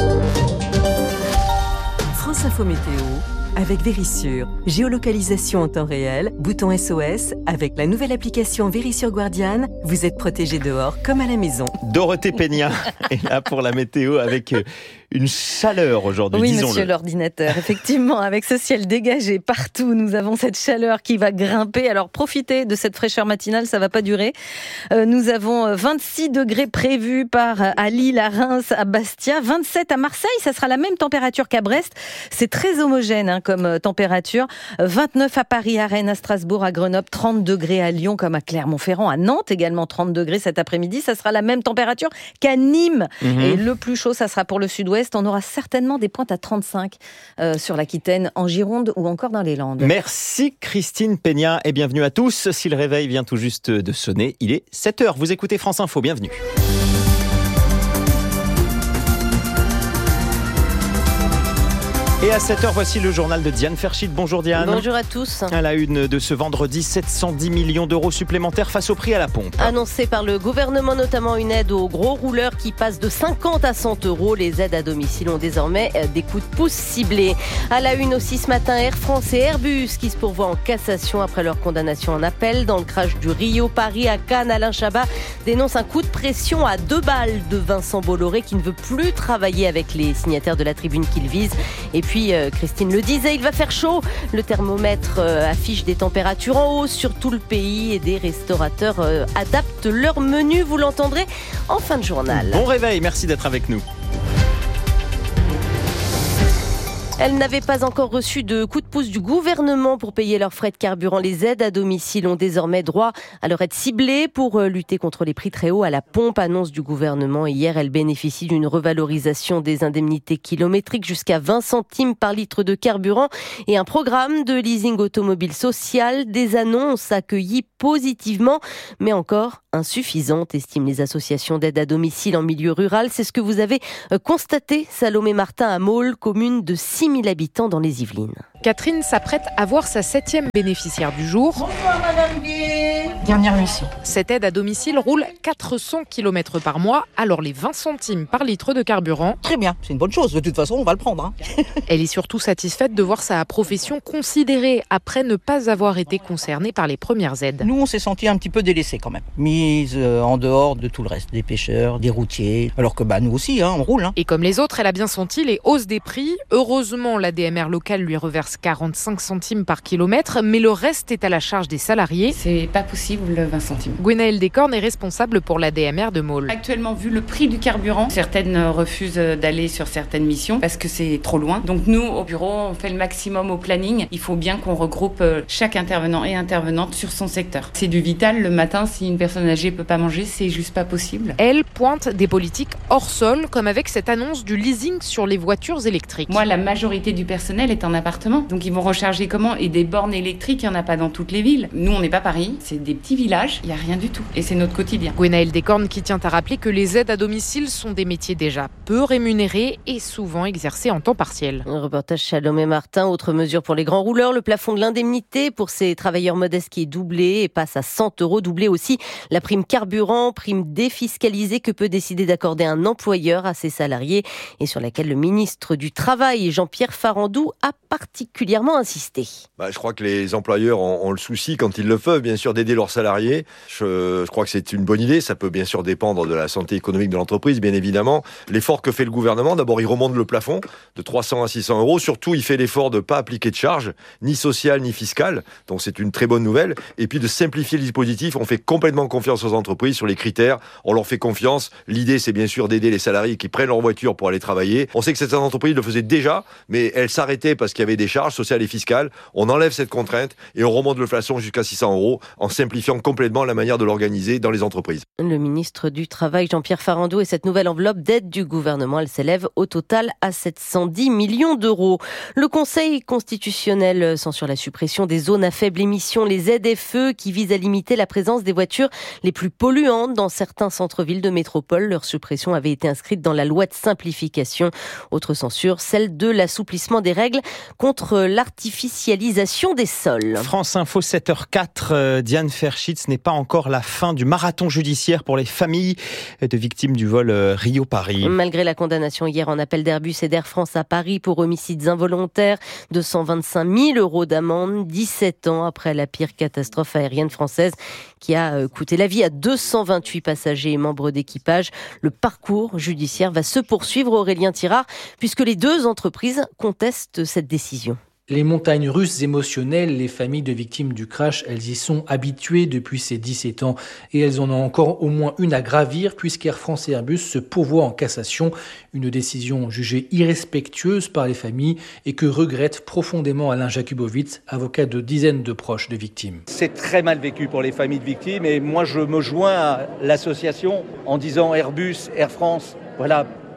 France Info Météo avec Vérissure. Géolocalisation en temps réel, bouton SOS. Avec la nouvelle application Vérissure Guardian, vous êtes protégé dehors comme à la maison. Dorothée Peña est là pour la météo avec une chaleur aujourd'hui, oui, disons-le. Monsieur l'ordinateur, effectivement, avec ce ciel dégagé partout, nous avons cette chaleur qui va grimper. Alors profitez de cette fraîcheur matinale, ça va pas durer. Nous avons 26 degrés prévus à Lille, à Reims, à Bastia, 27 à Marseille, ça sera la même température qu'à Brest. C'est très homogène comme température. 29 à Paris, à Rennes, à Strasbourg, à Grenoble, 30 degrés à Lyon, comme à Clermont-Ferrand, à Nantes également 30 degrés cet après-midi. Ça sera la même température qu'à Nîmes. Et le plus chaud, ça sera pour le sud-ouest. Ouest. On aura certainement des pointes à 35 sur l'Aquitaine, en Gironde ou encore dans les Landes. Merci Christine Peña et bienvenue à tous. Si le réveil vient tout juste de sonner, il est 7h. Vous écoutez France Info, bienvenue. Et à 7h, voici le journal de Diane Ferchit. Bonjour Diane. Bonjour à tous. À la une de ce vendredi, 710 millions d'euros supplémentaires face au prix à la pompe. Annoncé par le gouvernement, notamment une aide aux gros rouleurs qui passe de 50 à 100 euros. Les aides à domicile ont désormais des coups de pouce ciblés. À la une aussi ce matin, Air France et Airbus qui se pourvoient en cassation après leur condamnation en appel. Dans le crash du Rio-Paris à Cannes, Alain Chabat dénonce un coup de pression à 2 balles de Vincent Bolloré qui ne veut plus travailler avec les signataires de la tribune qu'il vise. Et puis, Christine le disait, il va faire chaud. Le thermomètre affiche des températures en hausse sur tout le pays et des restaurateurs adaptent leur menu. Vous l'entendrez en fin de journal. Bon réveil, merci d'être avec nous. Elles n'avaient pas encore reçu de coup de pouce du gouvernement pour payer leurs frais de carburant. Les aides à domicile ont désormais droit à leur aide ciblée pour lutter contre les prix très hauts à la pompe. Annonce du gouvernement hier, elles bénéficient d'une revalorisation des indemnités kilométriques jusqu'à 20 centimes par litre de carburant et un programme de leasing automobile social. Des annonces accueillies positivement, mais encore insuffisantes, estiment les associations d'aide à domicile en milieu rural. C'est ce que vous avez constaté, Salomé Martin, à Maule, commune de 6 000 habitants dans les Yvelines. Catherine s'apprête à voir sa 7e bénéficiaire du jour. Bonsoir Madame Gué. Dernière mission. Cette aide à domicile roule 400 km par mois, alors les 20 centimes par litre de carburant. Très bien, c'est une bonne chose, de toute façon on va le prendre. Elle est surtout satisfaite de voir sa profession considérée après ne pas avoir été concernée par les premières aides. Nous on s'est sentis un petit peu délaissés quand même, mise en dehors de tout le reste, des pêcheurs, des routiers, alors que nous aussi on roule. Et comme les autres, elle a bien senti les hausses des prix. Heureusement, l'ADMR locale lui reverse 45 centimes par kilomètre, mais le reste est à la charge des salariés. C'est pas possible, 20 centimes. Gwenaëlle Descornes est responsable pour l'ADMR de Maule. Actuellement, vu le prix du carburant, certaines refusent d'aller sur certaines missions parce que c'est trop loin. Donc nous, au bureau, on fait le maximum au planning. Il faut bien qu'on regroupe chaque intervenant et intervenante sur son secteur. C'est du vital. Le matin, si une personne âgée peut pas manger, c'est juste pas possible. Elle pointe des politiques hors sol, comme avec cette annonce du leasing sur les voitures électriques. Moi, la majorité du personnel est en appartement. Donc ils vont recharger comment ? Et des bornes électriques, il n'y en a pas dans toutes les villes. Nous, on n'est pas Paris, c'est des petits villages, il n'y a rien du tout. Et c'est notre quotidien. Gwenaëlle Descornes qui tient à rappeler que les aides à domicile sont des métiers déjà peu rémunérés et souvent exercés en temps partiel. Un reportage Salomé Martin. Autre mesure pour les grands rouleurs, le plafond de l'indemnité pour ces travailleurs modestes qui est doublé et passe à 100 euros. Doublé aussi la prime carburant, prime défiscalisée que peut décider d'accorder un employeur à ses salariés et sur laquelle le ministre du Travail, Jean-Pierre Farandou, a particulièrement insisté. Je crois que les employeurs ont le souci, quand ils le peuvent, bien sûr, d'aider leurs salariés. Je crois que c'est une bonne idée. Ça peut bien sûr dépendre de la santé économique de l'entreprise, bien évidemment. L'effort que fait le gouvernement, d'abord, il remonte le plafond de 300 à 600 euros. Surtout, il fait l'effort de ne pas appliquer de charges, ni sociales, ni fiscales. Donc, c'est une très bonne nouvelle. Et puis, de simplifier le dispositif. On fait complètement confiance aux entreprises sur les critères. On leur fait confiance. L'idée, c'est bien sûr d'aider les salariés qui prennent leur voiture pour aller travailler. On sait que cette entreprise le faisait déjà, mais elle s'arrêtait parce qu'il y avait des charges sociales et fiscales. On enlève cette contrainte et on remonte le plafond jusqu'à 600 euros en simplifiant complètement la manière de l'organiser dans les entreprises. Le ministre du Travail, Jean-Pierre Farandou, et cette nouvelle enveloppe d'aide du gouvernement, elle s'élève au total à 710 millions d'euros. Le Conseil constitutionnel censure la suppression des zones à faible émission, les ZFE, qui visent à limiter la présence des voitures les plus polluantes dans certains centres-villes de métropole. Leur suppression avait été inscrite dans la loi de simplification. Autre censure, celle de l'assouplissement des règles contre l'artificialisation des sols. France Info 7h04, Diane Ferchit, ce n'est pas encore la fin du marathon judiciaire pour les familles de victimes du vol Rio-Paris. Malgré la condamnation hier en appel d'Airbus et d'Air France à Paris pour homicides involontaires, 225 000 euros d'amende, 17 ans après la pire catastrophe aérienne française qui a coûté la vie à 228 passagers et membres d'équipage. Le parcours judiciaire va se poursuivre, Aurélien Tirard, puisque les deux entreprises contestent cette décision. Les montagnes russes émotionnelles, les familles de victimes du crash, elles y sont habituées depuis ces 17 ans et elles en ont encore au moins une à gravir puisqu'Air France et Airbus se pourvoient en cassation. Une décision jugée irrespectueuse par les familles et que regrette profondément Alain Jakubowicz, avocat de dizaines de proches de victimes. C'est très mal vécu pour les familles de victimes et moi je me joins à l'association en disant Airbus, Air France, voilà,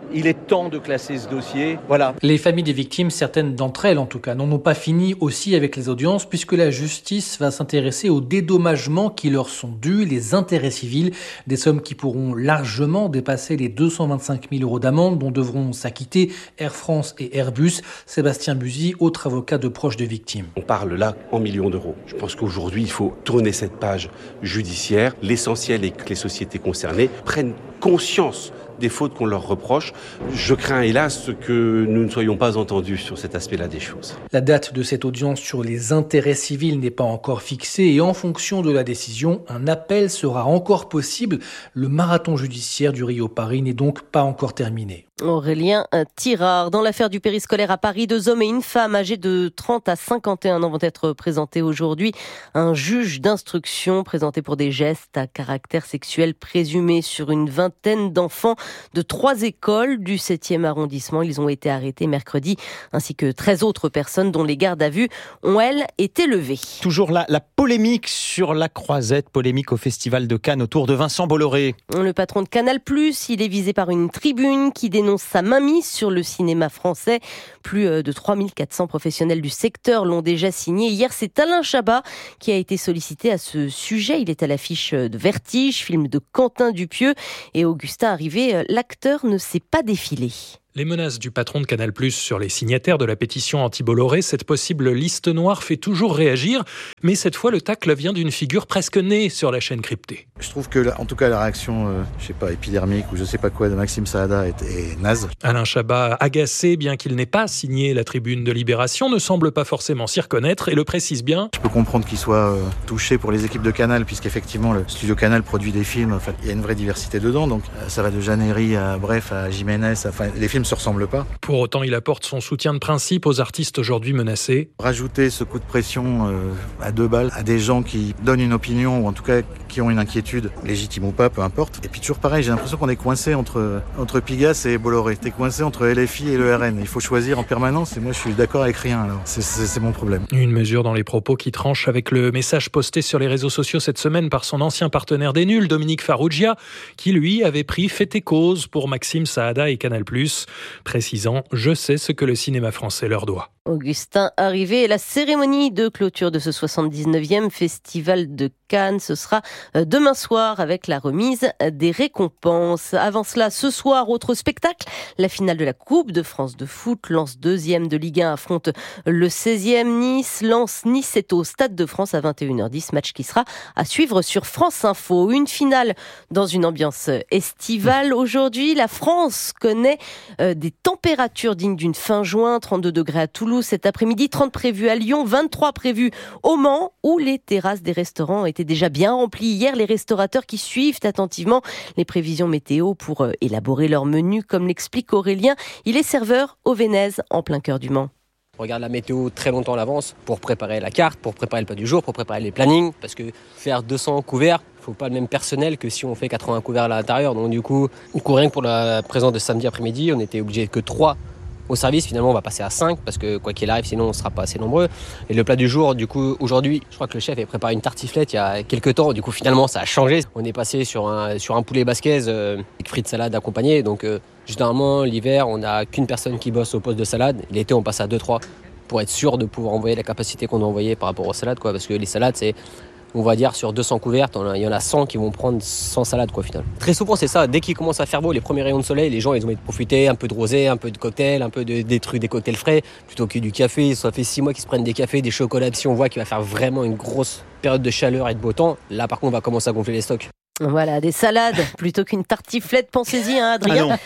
Il est temps de classer ce dossier. Voilà. Les familles des victimes, certaines d'entre elles en tout cas, n'en ont pas fini aussi avec les audiences puisque la justice va s'intéresser aux dédommagements qui leur sont dus, les intérêts civils, des sommes qui pourront largement dépasser les 225 000 € d'amende dont devront s'acquitter Air France et Airbus. Sébastien Buzy, autre avocat de proches de victimes. On parle là en millions d'euros. Je pense qu'aujourd'hui, il faut tourner cette page judiciaire. L'essentiel est que les sociétés concernées prennent conscience des fautes qu'on leur reproche. Je crains hélas que nous ne soyons pas entendus sur cet aspect-là des choses. La date de cette audience sur les intérêts civils n'est pas encore fixée et en fonction de la décision, un appel sera encore possible. Le marathon judiciaire du Rio-Paris n'est donc pas encore terminé. Aurélien Tirard. Dans l'affaire du périscolaire à Paris, 2 hommes et une femme âgés de 30 à 51 ans vont être présentés aujourd'hui. Un juge d'instruction présenté pour des gestes à caractère sexuel présumés sur une vingtaine d'enfants de 3 écoles du 7e arrondissement. Ils ont été arrêtés mercredi, ainsi que 13 autres personnes dont les gardes à vue ont, elles, été levées. Toujours la polémique sur la Croisette, polémique au Festival de Cannes autour de Vincent Bolloré. Le patron de Canal+, il est visé par une tribune qui dénonce sa mainmise sur le cinéma français. Plus de 3400 professionnels du secteur l'ont déjà signé. Hier, c'est Alain Chabat qui a été sollicité à ce sujet. Il est à l'affiche de Vertige, film de Quentin Dupieux. Et Augustin Arrivé, l'acteur ne s'est pas défilé. Les menaces du patron de Canal+ sur les signataires de la pétition anti-Bolloré, cette possible liste noire fait toujours réagir, mais cette fois le tacle vient d'une figure presque née sur la chaîne cryptée. Je trouve que, en tout cas, la réaction, épidermique ou je sais pas quoi de Maxime Saada est naze. Alain Chabat, agacé, bien qu'il n'ait pas signé la tribune de Libération, ne semble pas forcément s'y reconnaître et le précise bien. Je peux comprendre qu'il soit touché pour les équipes de Canal, puisqu'effectivement le studio Canal produit des films, il y a une vraie diversité dedans, donc ça va de Jeannery à Jiménez, les films se ressemblent pas. Pour autant, il apporte son soutien de principe aux artistes aujourd'hui menacés. Rajouter ce coup de pression à 2 balles à des gens qui donnent une opinion ou en tout cas qui ont une inquiétude, légitime ou pas, peu importe. Et puis toujours pareil, j'ai l'impression qu'on est coincé entre Pigasse et Bolloré. T'es coincé entre LFI et le RN. Il faut choisir en permanence et moi je suis d'accord avec rien. Alors c'est mon problème. Une mesure dans les propos qui tranche avec le message posté sur les réseaux sociaux cette semaine par son ancien partenaire des nuls, Dominique Farrugia, qui lui avait pris fait et cause pour Maxime Saada et Canal+, précisant « Je sais ce que le cinéma français leur doit ». Augustin Arrivé et la cérémonie de clôture de ce 79e Festival de Cannes, ce sera demain soir avec la remise des récompenses. Avant cela, ce soir, autre spectacle, la finale de la Coupe de France de foot. Lens 2e de Ligue 1 affronte le 16e Nice. Nice est au Stade de France à 21h10, match qui sera à suivre sur France Info. Une finale dans une ambiance estivale. Aujourd'hui, la France connaît des températures dignes d'une fin juin, 32 degrés à Toulouse cet après-midi, 30 prévus à Lyon, 23 prévus au Mans, où les terrasses des restaurants étaient déjà bien remplies. Hier, les restaurateurs qui suivent attentivement les prévisions météo pour élaborer leur menu, comme l'explique Aurélien. Il est serveur au Vénez, en plein cœur du Mans. On regarde la météo très longtemps à l'avance pour préparer la carte, pour préparer le plat du jour, pour préparer les plannings, parce que faire 200 couverts, il ne faut pas le même personnel que si on fait 80 couverts à l'intérieur. Donc du coup, rien que pour la présence de samedi après-midi, on était obligé que 3 au service. Finalement, on va passer à 5 parce que quoi qu'il arrive, sinon on ne sera pas assez nombreux. Et le plat du jour, du coup, aujourd'hui, je crois que le chef avait préparé une tartiflette il y a quelques temps. Du coup, finalement, ça a changé. On est passé sur un poulet basquaise avec frites salade accompagnées. Donc, généralement, l'hiver, on n'a qu'une personne qui bosse au poste de salade. L'été, on passe à 2-3 pour être sûr de pouvoir envoyer la capacité qu'on doit envoyer par rapport aux salades, quoi. Parce que les salades, c'est, on va dire, sur 200 couvertes, il y en a 100 qui vont prendre 100 salades, quoi, finalement. Très souvent, c'est ça. Dès qu'il commence à faire beau, les premiers rayons de soleil, les gens, ils ont envie de profiter, un peu de rosé, un peu de cocktail, un peu des cocktails frais, plutôt que du café. Ça fait 6 mois qu'ils se prennent des cafés, des chocolats. Si on voit qu'il va faire vraiment une grosse période de chaleur et de beau temps, là, par contre, on va commencer à gonfler les stocks. Voilà, des salades plutôt qu'une tartiflette. Pensez-y, hein, Adrien.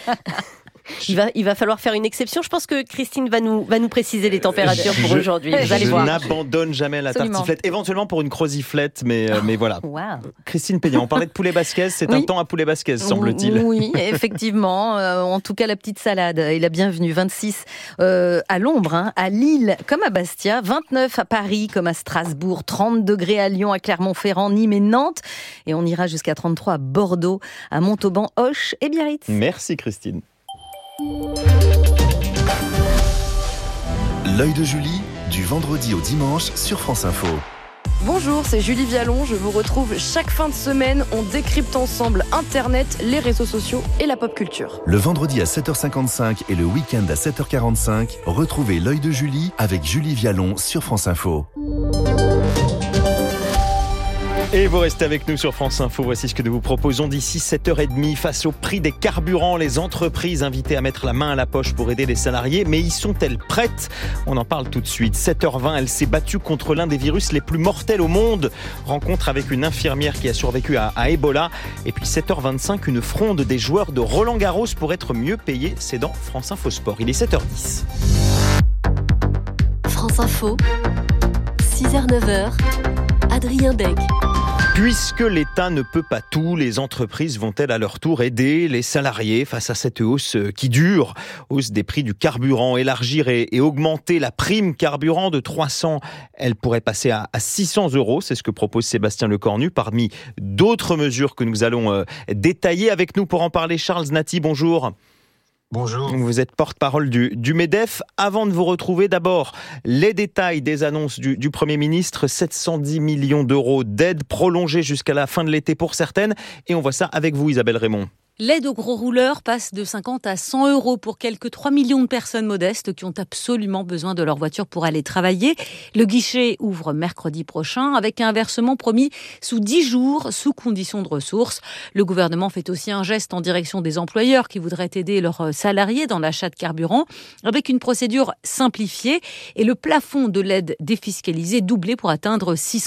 Il va falloir faire une exception. Je pense que Christine va nous préciser les températures pour aujourd'hui. Vous allez voir. Je n'abandonne jamais la tartiflette. Éventuellement pour une croziflette, mais voilà. Wow. Christine Peignan, on parlait de poulet basquez. C'est un temps à poulet basquez, semble-t-il. Oui, effectivement. En tout cas, la petite salade est la bienvenue. 26 à l'ombre, à Lille comme à Bastia. 29 à Paris comme à Strasbourg. 30 degrés à Lyon, à Clermont-Ferrand, Nîmes et Nantes. Et on ira jusqu'à 33 à Bordeaux, à Montauban, Auch et Biarritz. Merci Christine. L'œil de Julie, du vendredi au dimanche sur France Info. Bonjour, c'est Julie Vialon. Je vous retrouve chaque fin de semaine. On décrypte ensemble Internet, les réseaux sociaux et la pop culture. Le vendredi à 7h55 et le week-end à 7h45, retrouvez l'œil de Julie avec Julie Vialon sur France Info. Et vous restez avec nous sur France Info. Voici ce que nous vous proposons d'ici 7h30. Face au prix des carburants, les entreprises invitées à mettre la main à la poche pour aider les salariés. Mais y sont-elles prêtes ? On en parle tout de suite. 7h20, elle s'est battue contre l'un des virus les plus mortels au monde. Rencontre avec une infirmière qui a survécu à Ebola. Et puis 7h25, une fronde des joueurs de Roland-Garros pour être mieux payés. C'est dans France Info Sport. Il est 7h10. France Info, 6h-9h, Adrien Beck. Puisque l'État ne peut pas tout, les entreprises vont-elles à leur tour aider les salariés face à cette hausse qui dure ? Hausse des prix du carburant, élargir et augmenter la prime carburant de 300, elle pourrait passer à 600 €. C'est ce que propose Sébastien Lecornu, parmi d'autres mesures que nous allons détailler. Avec nous pour en parler, Charles Naty, bonjour. Bonjour. Vous êtes porte-parole du MEDEF. Avant de vous retrouver, d'abord, les détails des annonces du Premier ministre. 710 millions d'euros d'aide prolongée jusqu'à la fin de l'été pour certaines. Et on voit ça avec vous, Isabelle Raymond. L'aide aux gros rouleurs passe de 50 à 100 € pour quelques 3 millions de personnes modestes qui ont absolument besoin de leur voiture pour aller travailler. Le guichet ouvre mercredi prochain avec un versement promis sous 10 jours, sous condition de ressources. Le gouvernement fait aussi un geste en direction des employeurs qui voudraient aider leurs salariés dans l'achat de carburant avec une procédure simplifiée et le plafond de l'aide défiscalisée doublé pour atteindre 600